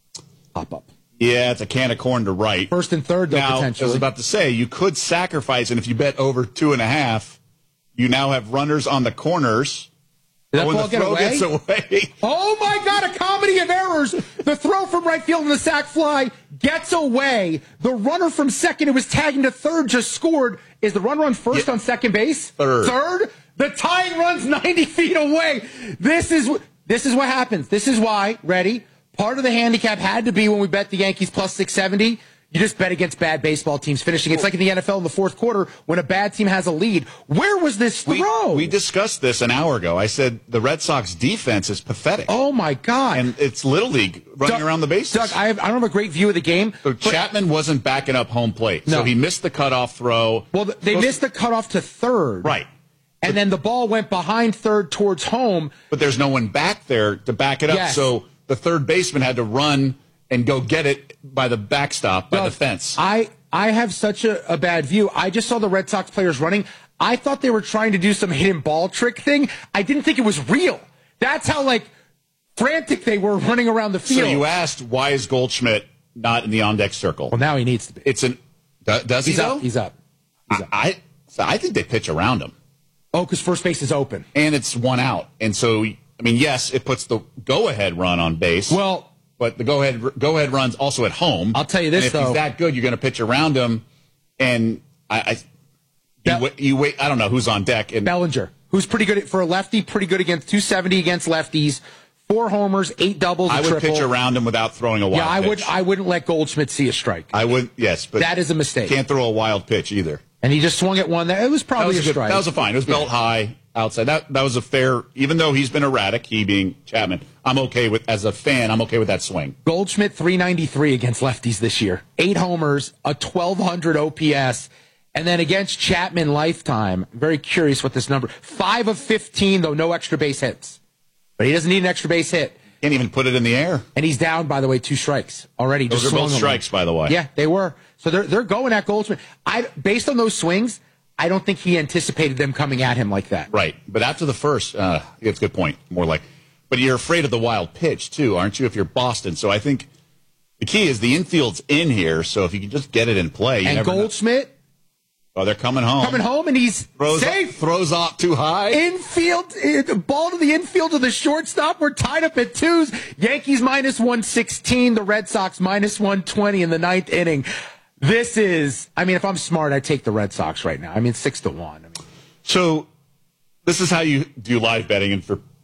Speaker 9: pop up.
Speaker 10: Yeah, it's a can of corn to right.
Speaker 9: First and third, though,
Speaker 10: now,
Speaker 9: potentially.
Speaker 10: I was about to say, you could sacrifice, and if you bet over two and a half, you now have runners on the corners.
Speaker 9: Did that
Speaker 10: when
Speaker 9: ball
Speaker 10: the throw
Speaker 9: get away?
Speaker 10: gets away.
Speaker 9: Oh, my God, a comedy of errors. The throw from right field and the sac fly gets away. The runner from second who was tagging to third just scored. Is the runner on first
Speaker 10: yeah.
Speaker 9: on second base?
Speaker 10: Third.
Speaker 9: Third? The tying run's ninety feet away. This is, this is what happens. This is why, ready? Part of the handicap had to be when we bet the Yankees plus six seventy. You just bet against bad baseball teams finishing. It's like in the N F L in the fourth quarter when a bad team has a lead. Where was this throw?
Speaker 10: We, we discussed this an hour ago. I said the Red Sox defense is pathetic.
Speaker 9: Oh, my God.
Speaker 10: And it's Little League running
Speaker 9: Doug,
Speaker 10: around the bases.
Speaker 9: Doug, I, have, I don't have a great view of the game.
Speaker 10: So Chapman wasn't backing up home plate.
Speaker 9: No.
Speaker 10: So he missed the cutoff throw.
Speaker 9: Well, they missed the cutoff to third.
Speaker 10: Right.
Speaker 9: And
Speaker 10: but,
Speaker 9: then the ball went behind third towards home.
Speaker 10: But there's no one back there to back it up.
Speaker 9: Yes.
Speaker 10: So the third baseman had to run and go get it by the backstop, by
Speaker 9: Doug,
Speaker 10: the fence.
Speaker 9: I, I have such a, a bad view. I just saw the Red Sox players running. I thought they were trying to do some hidden ball trick thing. I didn't think it was real. That's how, like, frantic they were running around the field.
Speaker 10: So you asked, why is Goldschmidt not in the on-deck circle?
Speaker 9: Well, now he needs to be.
Speaker 10: It's an Does
Speaker 9: He's
Speaker 10: he,
Speaker 9: up.
Speaker 10: though?
Speaker 9: He's up. He's up.
Speaker 10: I, so I think they pitch around him.
Speaker 9: Oh, because first base is open.
Speaker 10: And it's one out. And so, I mean, yes, it puts the go-ahead run on base.
Speaker 9: Well,
Speaker 10: but the go-ahead go ahead runs also at home.
Speaker 9: I'll tell you this,
Speaker 10: and if
Speaker 9: though.
Speaker 10: he's that good, you're going to pitch around him. And I, I you, wait, you wait. I don't know who's on deck. And
Speaker 9: Bellinger, who's pretty good at, for a lefty, pretty good against two seventy against lefties. Four homers, eight doubles, a
Speaker 10: I would
Speaker 9: triple.
Speaker 10: pitch around him without throwing a wild
Speaker 9: Yeah, I
Speaker 10: pitch.
Speaker 9: would. I wouldn't let Goldschmidt see a strike.
Speaker 10: I would. Yes, but
Speaker 9: that is a mistake.
Speaker 10: Can't throw a wild pitch either.
Speaker 9: And he just swung at one. That it was probably
Speaker 10: that was a,
Speaker 9: a
Speaker 10: good,
Speaker 9: strike.
Speaker 10: That was a fine. It was belt high outside. That that was a fair. Even though he's been erratic, he being Chapman, I'm okay with as a fan. I'm okay with that swing.
Speaker 9: Goldschmidt three ninety-three against lefties this year. Eight homers, a twelve hundred O P S, and then against Chapman lifetime. I'm very curious what this number. Five of fifteen though, no extra base hits. But he doesn't need an extra base hit.
Speaker 10: Can't even put it in the air.
Speaker 9: And he's down, by the way, two strikes already.
Speaker 10: Those
Speaker 9: just
Speaker 10: are both
Speaker 9: swung
Speaker 10: strikes,
Speaker 9: them.
Speaker 10: by the way.
Speaker 9: Yeah, they were. So they're they're going at Goldschmidt. I based on those swings, I don't think he anticipated them coming at him like that.
Speaker 10: Right. But after the first, uh, it's a good point. More like, but you're afraid of the wild pitch too, aren't you? If you're Boston, so I think the key is the infield's in here. So if you can just get it in play, you
Speaker 9: and
Speaker 10: never
Speaker 9: Goldschmidt.
Speaker 10: Know. Oh, they're coming home.
Speaker 9: Coming home, and he's
Speaker 10: throws
Speaker 9: safe.
Speaker 10: Up, throws off too high.
Speaker 9: Infield, uh, ball to the infield of the shortstop. We're tied up at twos. Yankees minus one sixteen. The Red Sox minus one twenty in the ninth inning. This is, I mean, if I'm smart, I take the Red Sox right now. I mean, six to one. I mean,
Speaker 10: so this is how you do live betting, and for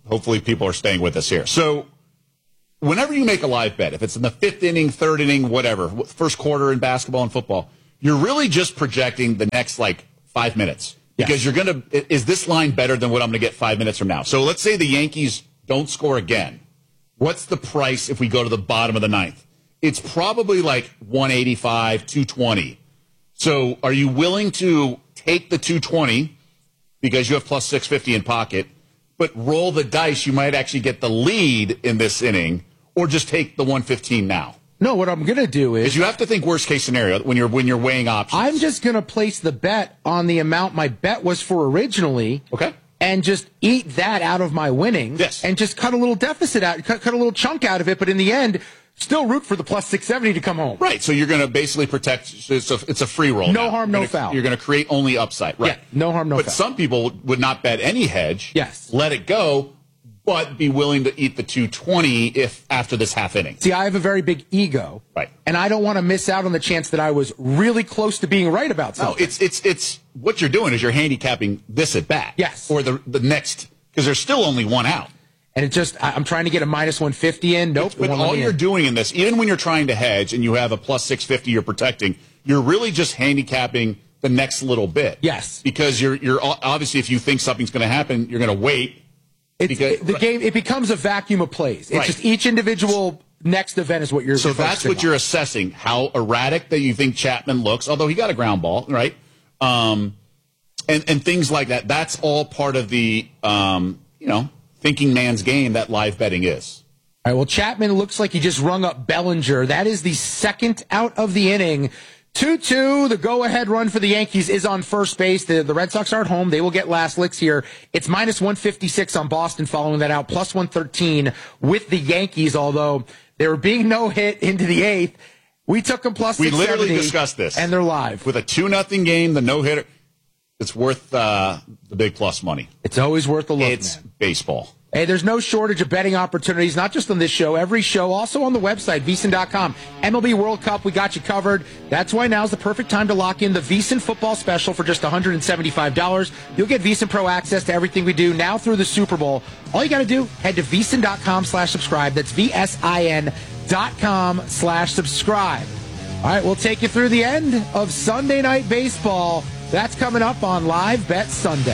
Speaker 10: hopefully people are staying with us here. So whenever you make a live bet, if it's in the fifth inning, third inning, whatever, first quarter in basketball and football, you're really just projecting the next, like, five minutes. Because yes. you're going to – is this line better than what I'm going to get five minutes from now? So let's say the Yankees don't score again. What's the price if we go to the bottom of the ninth? It's probably like one eighty-five, two twenty. So are you willing to take the two twenty because you have plus six fifty in pocket, but roll the dice, you might actually get the lead in this inning, or just take the one fifteen now?
Speaker 9: No, what I'm going to do is...
Speaker 10: Because you have to think worst case scenario when you're when you're weighing options.
Speaker 9: I'm just going to place the bet on the amount my bet was for originally.
Speaker 10: Okay.
Speaker 9: And just eat that out of my winnings.
Speaker 10: Yes.
Speaker 9: And just cut a little deficit out, cut, cut a little chunk out of it, but in the end, still root for the plus six seventy to come home.
Speaker 10: Right. So you're going to basically protect, it's a, it's a free roll.
Speaker 9: No
Speaker 10: now.
Speaker 9: harm,
Speaker 10: you're
Speaker 9: no
Speaker 10: gonna,
Speaker 9: foul.
Speaker 10: You're going to create only upside. Right.
Speaker 9: Yeah, no harm, no
Speaker 10: but
Speaker 9: foul.
Speaker 10: But some people would not bet any hedge.
Speaker 9: Yes.
Speaker 10: Let it go, but be willing to eat the two twenty if after this half inning.
Speaker 9: See, I have a very big ego.
Speaker 10: Right.
Speaker 9: And I don't want to miss out on the chance that I was really close to being right about something.
Speaker 10: No, it's, it's, it's, what you're doing is you're handicapping this at bat.
Speaker 9: Yes.
Speaker 10: Or the, the next, because there's still only one out.
Speaker 9: And it just, I'm trying to get a minus one fifty in. Nope.
Speaker 10: But all you're
Speaker 9: in.
Speaker 10: doing in this, even when you're trying to hedge and you have a plus six fifty you're protecting, you're really just handicapping the next little bit.
Speaker 9: Yes.
Speaker 10: Because you're, you're obviously, if you think something's going to happen, you're going to wait.
Speaker 9: It's,
Speaker 10: because,
Speaker 9: the game, it becomes a vacuum of plays. It's
Speaker 10: right.
Speaker 9: just each individual next event is what you're
Speaker 10: So that's what
Speaker 9: on.
Speaker 10: you're assessing, how erratic that you think Chapman looks, although he got a ground ball, right? Um, and, and things like that. That's all part of the, um, you know, thinking man's game that live betting is.
Speaker 9: All right, well, Chapman looks like he just rung up Bellinger. That is the second out of the inning. two two, the go-ahead run for the Yankees is on first base. The, the Red Sox are at home. They will get last licks here. It's minus one fifty-six on Boston following that out, plus one thirteen with the Yankees, although they were being no-hit into the eighth. We took them plus
Speaker 10: We
Speaker 9: six seventy.
Speaker 10: literally discussed this.
Speaker 9: And they're live.
Speaker 10: With a two nothing game, the no-hitter, it's worth uh, the big plus money.
Speaker 9: It's always worth a look,
Speaker 10: It's
Speaker 9: man.
Speaker 10: baseball.
Speaker 9: Hey, there's no shortage of betting opportunities, not just on this show, every show, also on the website, V S I N dot com. M L B World Cup, we got you covered. That's why now's the perfect time to lock in the V S I N football special for just one hundred seventy-five dollars. You'll get V S I N Pro access to everything we do now through the Super Bowl. All you got to do, head to V S I N dot com slash subscribe. That's V S I N dot com slash subscribe. All right, we'll take you through the end of Sunday Night Baseball. That's coming up on Live Bet Sunday.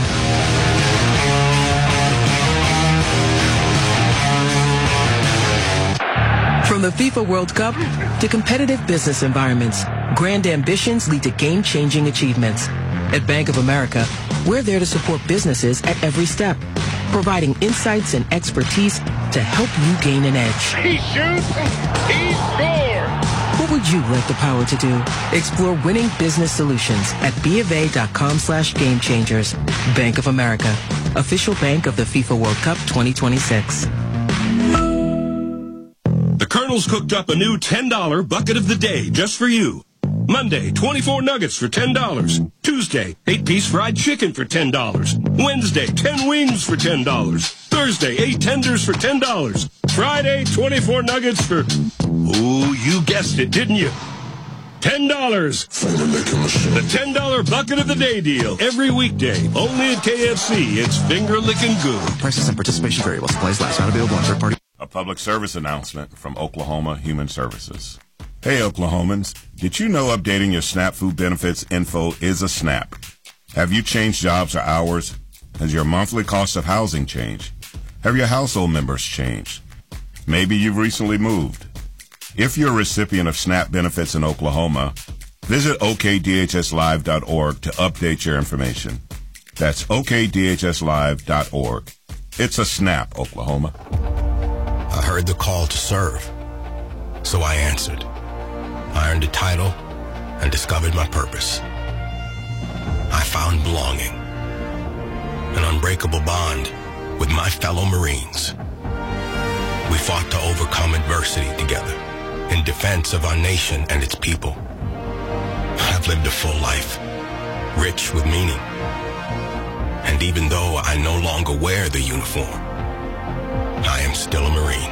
Speaker 11: From the FIFA World Cup to competitive business environments, grand ambitions lead to game-changing achievements. At Bank of America, we're there to support businesses at every step, providing insights and expertise to help you gain an edge.
Speaker 4: He shoots, he scores!
Speaker 11: What would you like the power to do? Explore winning business solutions at BofA.com slash game changers. Bank of America, official bank of the FIFA World Cup twenty twenty-six.
Speaker 13: The Colonel's cooked up a new ten dollar bucket of the day just for you. Monday, twenty-four nuggets for ten dollars. Tuesday, eight piece fried chicken for ten dollars. Wednesday, ten wings for ten dollars. Thursday, eight tenders for ten dollars. Friday, twenty-four nuggets for... Ooh, you guessed it, didn't you? ten dollars. The ten dollar bucket of the day deal. Every weekday. Only at K F C. It's finger-licking good.
Speaker 14: Prices and participation vary while supplies last. Not available on third party.
Speaker 5: A public service announcement from Oklahoma Human Services. Hey, Oklahomans. Did you know updating your SNAP food benefits info is a snap? Have you changed jobs or hours? Has your monthly cost of housing changed? Have your household members changed? Maybe you've recently moved. If you're a recipient of SNAP benefits in Oklahoma, visit O K D H S live dot org to update your information. That's O K D H S live dot org. It's a SNAP, Oklahoma.
Speaker 7: I heard the call to serve, so I answered. I earned a title and discovered my purpose. I found belonging, an unbreakable bond with my fellow Marines. We fought to overcome adversity together in defense of our nation and its people. I've lived a full life, rich with meaning. And even though I no longer wear the uniform, I am still a Marine.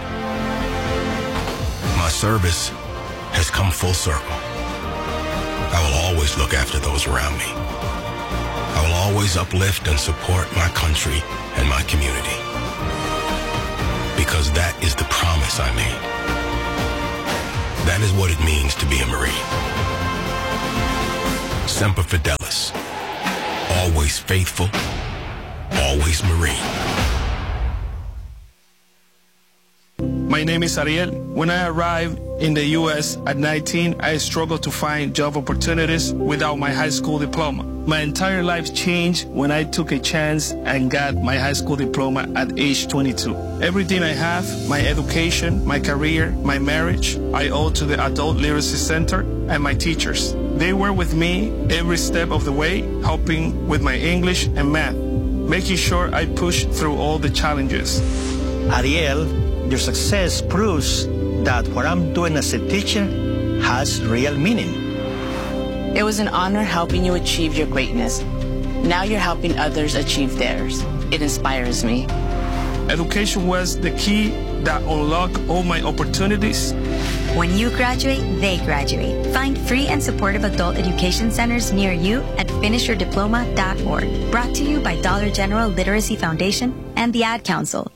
Speaker 7: My service has come full circle. I will always look after those around me. I will always uplift and support my country and my community. because that is the promise I made. That is what it means to be a Marine. Semper Fidelis. Always faithful. Always Marine.
Speaker 12: My name is Ariel. When I arrived in the U S at nineteen, I struggled to find job opportunities without my high school diploma. My entire life changed when I took a chance and got my high school diploma at age twenty-two. Everything I have, my education, my career, my marriage, I owe to the Adult Literacy Center and my teachers. They were with me every step of the way, helping with my English and math, making sure I pushed through all the challenges.
Speaker 15: Ariel, your success proves that what I'm doing as a teacher has real meaning.
Speaker 16: It was an honor helping you achieve your greatness. Now you're helping others achieve theirs. It inspires me.
Speaker 12: Education was the key that unlocked all my opportunities.
Speaker 18: When you graduate, they graduate. Find free and supportive adult education centers near you at finish your diploma dot org. Brought to you by Dollar General Literacy Foundation and the Ad Council.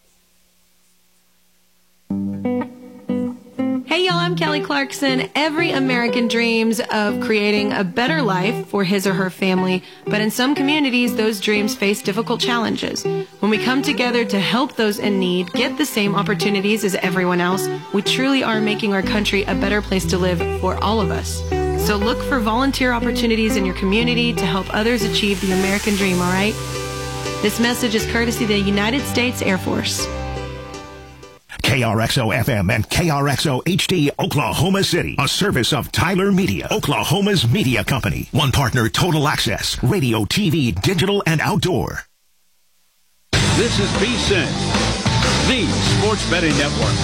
Speaker 25: Hey y'all, I'm Kelly Clarkson. Every American dreams of creating a better life for his or her family, but in some communities, those dreams face difficult challenges. When we come together to help those in need get the same opportunities as everyone else, we truly are making our country a better place to live for all of us. So look for volunteer opportunities in your community to help others achieve the American dream, all right? This message is courtesy of the United States Air Force.
Speaker 26: K R X O F M and K R X O H D Oklahoma City, a service of Tyler Media, Oklahoma's media company. One partner, Total Access, radio, T V, digital, and outdoor.
Speaker 8: This is V S I N, the Sports Betting Network.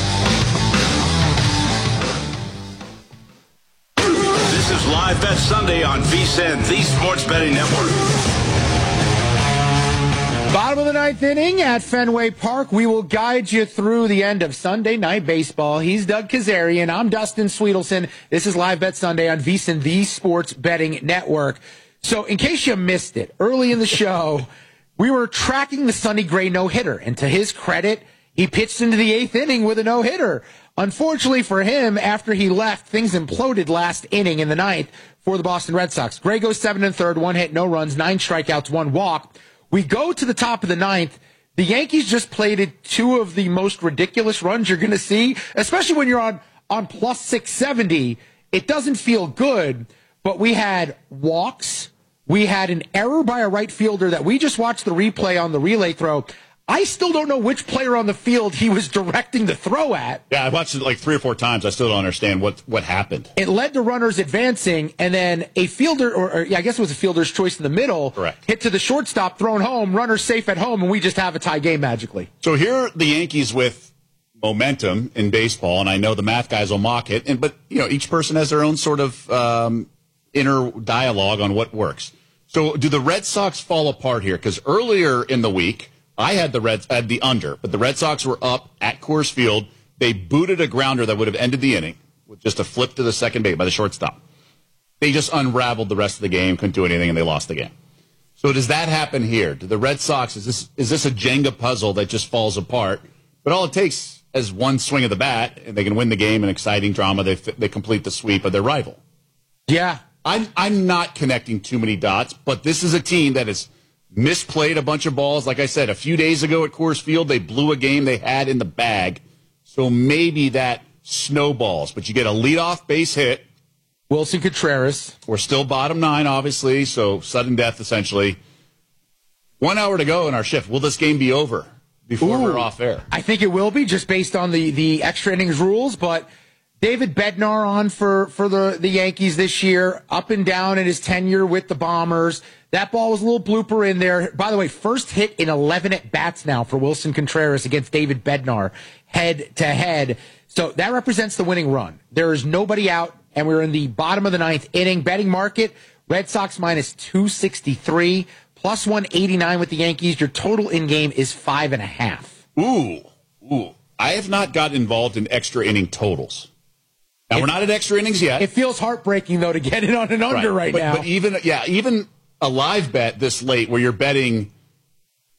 Speaker 8: This is Live Bet Sunday on V S I N, the Sports Betting Network.
Speaker 9: Bottom of the ninth inning at Fenway Park. We will guide you through the end of Sunday Night Baseball. He's Doug Kazarian. I'm Dustin Sweetelson. This is Live Bet Sunday on V S I N, the Sports Betting Network. So in case you missed it, early in the show, we were tracking the Sonny Gray no-hitter. And to his credit, he pitched into the eighth inning with a no-hitter. Unfortunately for him, after he left, things imploded last inning in the ninth for the Boston Red Sox. Gray goes seven and third, one hit, no runs, nine strikeouts, one walk. We go to the top of the ninth. The Yankees just played two of the most ridiculous runs you're going to see, especially when you're on, on plus six seventy. It doesn't feel good, but we had walks. We had an error by a right fielder that we just watched the replay on the relay throw. I still don't know which player on the field he was directing the throw at.
Speaker 10: Yeah, I watched it like three or four times. I still don't understand what, what happened.
Speaker 9: It led to runners advancing, and then a fielder, or, or yeah, I guess it was a fielder's choice in the middle,
Speaker 10: Correct.
Speaker 9: hit to the shortstop, thrown home, runners safe at home, and we just have a tie game magically.
Speaker 10: So here are the Yankees with momentum in baseball, and I know the math guys will mock it, and but you know each person has their own sort of um, inner dialogue on what works. So do the Red Sox fall apart here? Because earlier in the week, I had the Reds had the under, but the Red Sox were up at Coors Field. They booted a grounder that would have ended the inning with just a flip to the second base by the shortstop. They just unraveled the rest of the game, couldn't do anything, and they lost the game. So does that happen here? Do the Red Sox, is this is this a Jenga puzzle that just falls apart? But all it takes is one swing of the bat, and they can win the game in exciting drama. They they complete the sweep of their rival.
Speaker 9: Yeah.
Speaker 10: I'm, I'm not connecting too many dots, but this is a team that has misplayed a bunch of balls. Like I said, a few days ago at Coors Field, they blew a game they had in the bag. So maybe that snowballs. But you get a leadoff base hit.
Speaker 9: Wilson Contreras.
Speaker 10: We're still bottom nine, obviously, so sudden death, essentially. One hour to go in our shift. Will this game be over before
Speaker 9: Ooh,
Speaker 10: we're off air?
Speaker 9: I think it will be, just based on the, the extra innings rules, but David Bednar on for, for the, the Yankees this year, up and down in his tenure with the Bombers. That ball was a little blooper in there. By the way, first hit in eleven at-bats now for Wilson Contreras against David Bednar, head-to-head. So that represents the winning run. There is nobody out, and we're in the bottom of the ninth inning. Betting market, Red Sox minus two sixty-three, plus one eighty-nine with the Yankees. Your total in-game is five and a half.
Speaker 10: Ooh, ooh. I have not got involved in extra inning totals. Now, it, we're not at extra innings yet.
Speaker 9: It feels heartbreaking, though, to get it on an under right,
Speaker 10: right but,
Speaker 9: now.
Speaker 10: But even, yeah, even a live bet this late where you're betting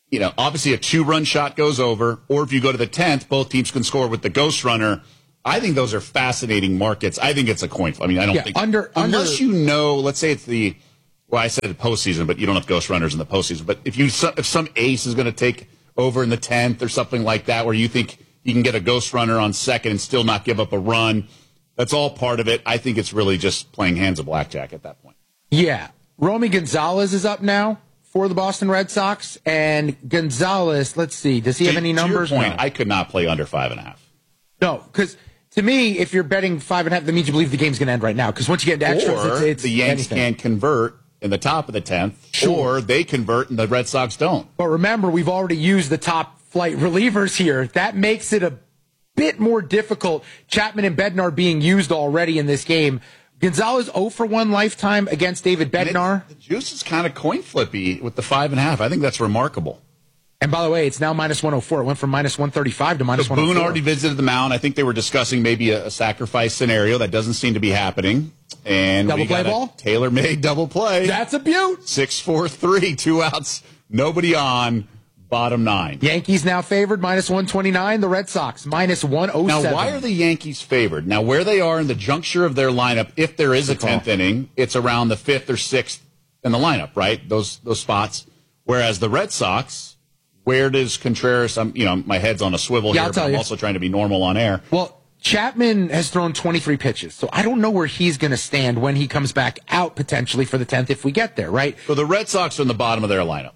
Speaker 10: you know, obviously a two-run shot goes over, or if you go to the tenth, both teams can score with the ghost runner. I think those are fascinating markets. I think it's a coin flip. I mean, I don't
Speaker 9: Yeah,
Speaker 10: think
Speaker 9: under-
Speaker 10: unless
Speaker 9: under-
Speaker 10: you know, let's say it's the well, I said the postseason, but you don't have ghost runners in the postseason. But if you if some ace is going to take over in the tenth or something like that, where you think you can get a ghost runner on second and still not give up a run, that's all part of it. I think it's really just playing hands of blackjack at that point.
Speaker 9: Yeah. Romy Gonzalez is up now for the Boston Red Sox. And Gonzalez, let's see, does he have
Speaker 10: To-
Speaker 9: any
Speaker 10: to your
Speaker 9: numbers?
Speaker 10: point,
Speaker 9: No.
Speaker 10: I could not play under five and a half.
Speaker 9: No, because to me, if you're betting five and a half, that means you believe the game's going to end right now. Because once you get into extras,
Speaker 10: Or
Speaker 9: it's, it's
Speaker 10: the Yanks
Speaker 9: anything.
Speaker 10: can convert in the top of the tenth,
Speaker 9: Sure.
Speaker 10: or they convert and the Red Sox don't.
Speaker 9: But remember, we've already used the top flight relievers here. That makes it a bit more difficult. Chapman and Bednar being used already in this game. Gonzalez oh for one lifetime against David Bednar.
Speaker 10: The juice is kind of coin flippy with the five and a half. I think that's remarkable.
Speaker 9: And by the way, it's now minus one oh four. It went from minus one thirty-five to minus
Speaker 10: So
Speaker 9: one oh four.
Speaker 10: Boone already visited the mound. I think they were discussing maybe a, a sacrifice scenario. That doesn't seem to be happening. And
Speaker 9: Double
Speaker 10: we
Speaker 9: play
Speaker 10: got a
Speaker 9: ball?
Speaker 10: tailor-made double play.
Speaker 9: That's a beaut.
Speaker 10: Six, four, three, two outs, nobody on, bottom nine.
Speaker 9: Yankees now favored, minus one twenty-nine. The Red Sox, minus one oh seven.
Speaker 10: Now, why are the Yankees favored? Now, where they are in the juncture of their lineup, if there is a tenth inning, it's around the fifth or sixth in the lineup, right? Those those spots. Whereas the Red Sox, where does Contreras? I'm, you know, my head's on a swivel
Speaker 9: Yeah,
Speaker 10: here,
Speaker 9: I'll tell
Speaker 10: but I'm
Speaker 9: you.
Speaker 10: also trying to be normal on air.
Speaker 9: Well, Chapman has thrown twenty-three pitches, so I don't know where he's going to stand when he comes back out potentially for the tenth if we get there, right?
Speaker 10: So the Red Sox are in the bottom of their lineup.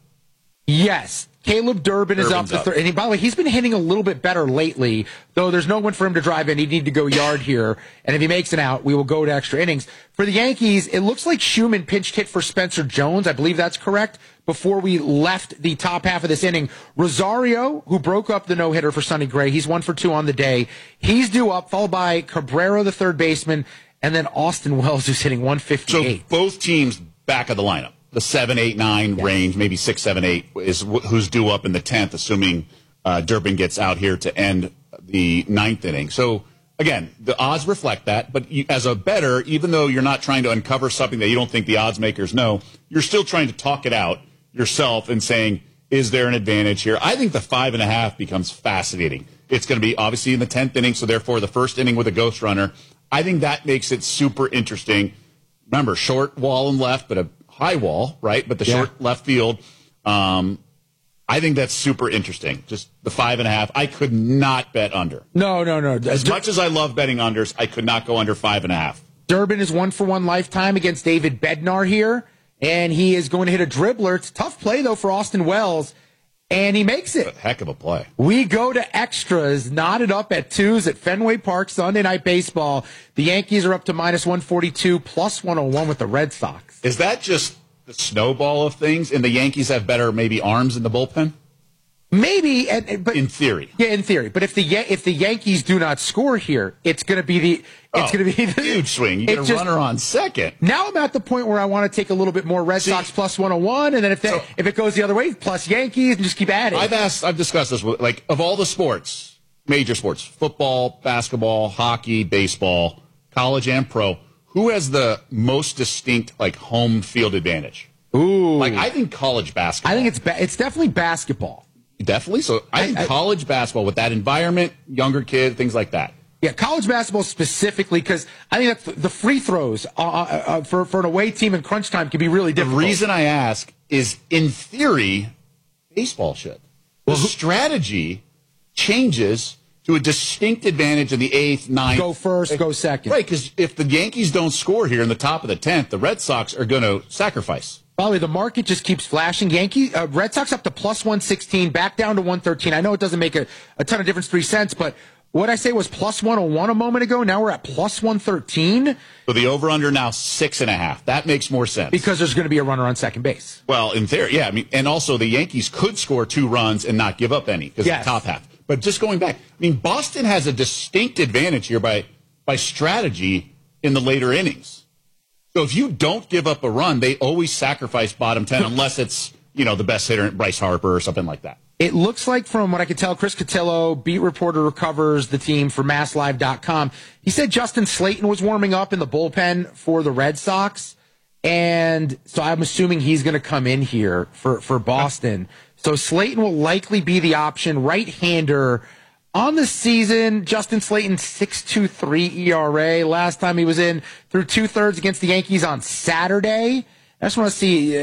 Speaker 9: Yes. Caleb Durbin is up
Speaker 10: Durbin's
Speaker 9: to
Speaker 10: up.
Speaker 9: third. And he, by the way, he's been hitting a little bit better lately, though there's no one for him to drive in. He'd need to go yard here. And if he makes an out, we will go to extra innings. For the Yankees, it looks like Schumann pinched hit for Spencer Jones. I believe that's correct. Before we left the top half of this inning, Rosario, who broke up the no-hitter for Sonny Gray, he's one for two on the day. He's due up, followed by Cabrera, the third baseman, and then Austin Wells, who's hitting one fifty-eight.
Speaker 10: So both teams back of the lineup. The seven, eight, nine range, maybe six, seven, eight is wh- who's due up in the tenth, assuming uh, Durbin gets out here to end the ninth inning. So again, the odds reflect that. But you, as a bettor, even though you're not trying to uncover something that you don't think the odds makers know, you're still trying to talk it out yourself and saying, is there an advantage here? I think the five and a half becomes fascinating. It's going to be obviously in the tenth inning, so therefore the first inning with a ghost runner. I think that makes it super interesting. Remember, short wall and left, but a high wall, right? But the
Speaker 9: Yeah.
Speaker 10: short left field. Um, I think that's super interesting. Just the five and a half. I could not bet under.
Speaker 9: No, no, no.
Speaker 10: As much as I love betting unders, I could not go under five and a half.
Speaker 9: Durbin is one for one lifetime against David Bednar here, and he is going to hit a dribbler. It's a tough play, though, for Austin Wells, and he makes it.
Speaker 10: A heck of a play.
Speaker 9: We go to extras, knotted up at twos at Fenway Park, Sunday Night Baseball. The Yankees are up to minus one forty-two, plus one oh one with the Red Sox.
Speaker 10: Is that just the snowball of things, and the Yankees have better maybe arms in the bullpen?
Speaker 9: Maybe, and, and- but
Speaker 10: In theory.
Speaker 9: yeah, in theory. But if the Ya- if the Yankees do not score here, it's going to be the it's
Speaker 10: Oh,
Speaker 9: going to be the
Speaker 10: huge swing. You get a
Speaker 9: it's just-
Speaker 10: runner on second.
Speaker 9: Now I'm at the point where I want to take a little bit more Red
Speaker 10: See-
Speaker 9: Sox plus one oh one, and then if they,
Speaker 10: So-
Speaker 9: if it goes the other way, plus Yankees, and just keep adding.
Speaker 10: I've asked, I've discussed this with, like, of all the sports, major sports, football, basketball, hockey, baseball, college and pro, who has the most distinct, like, home field advantage?
Speaker 9: Ooh,
Speaker 10: Like, I think college basketball.
Speaker 9: I think it's ba- it's definitely basketball.
Speaker 10: Definitely. So I think
Speaker 9: I- I-
Speaker 10: college basketball with that environment, younger kid, things like that.
Speaker 9: Yeah, college basketball specifically, because I think that the free throws uh, uh, uh, for for an away team in crunch time can be really
Speaker 10: The
Speaker 9: difficult.
Speaker 10: reason I ask is, in theory, baseball should. The strategy changes to a distinct advantage in the eighth, ninth.
Speaker 9: Go first, go second.
Speaker 10: Right, because if the Yankees don't score here in the top of the tenth, the Red Sox are going to sacrifice.
Speaker 9: By the way, the market just keeps flashing. Yankee uh, Red Sox up to plus one sixteen, back down to one thirteen. I know it doesn't make a, a ton of difference, three cents, but what I say was plus one oh one a moment ago. Now we're at plus one thirteen
Speaker 10: So the over-under now six and a half. That makes more sense.
Speaker 9: because there's going to be a runner on second base.
Speaker 10: Well, in theory, yeah. I mean, and also the Yankees could score two runs and not give up any because
Speaker 9: Yes.
Speaker 10: the top half. But just going back, I mean, Boston has a distinct advantage here by by strategy in the later innings. So if you don't give up a run, they always sacrifice bottom ten unless it's, you know, the best hitter, Bryce Harper or something like that.
Speaker 9: It looks like, from what I can tell, Chris Cotillo, beat reporter who covers the team for Mass Live dot com, he said Justin Slayton was warming up in the bullpen for the Red Sox. And so I'm assuming he's going to come in here for, for Boston. So Slayton will likely be the option. Right-hander on the season, Justin Slayton, six point two three E R A. Last time he was in through two-thirds against the Yankees on Saturday. I just want to see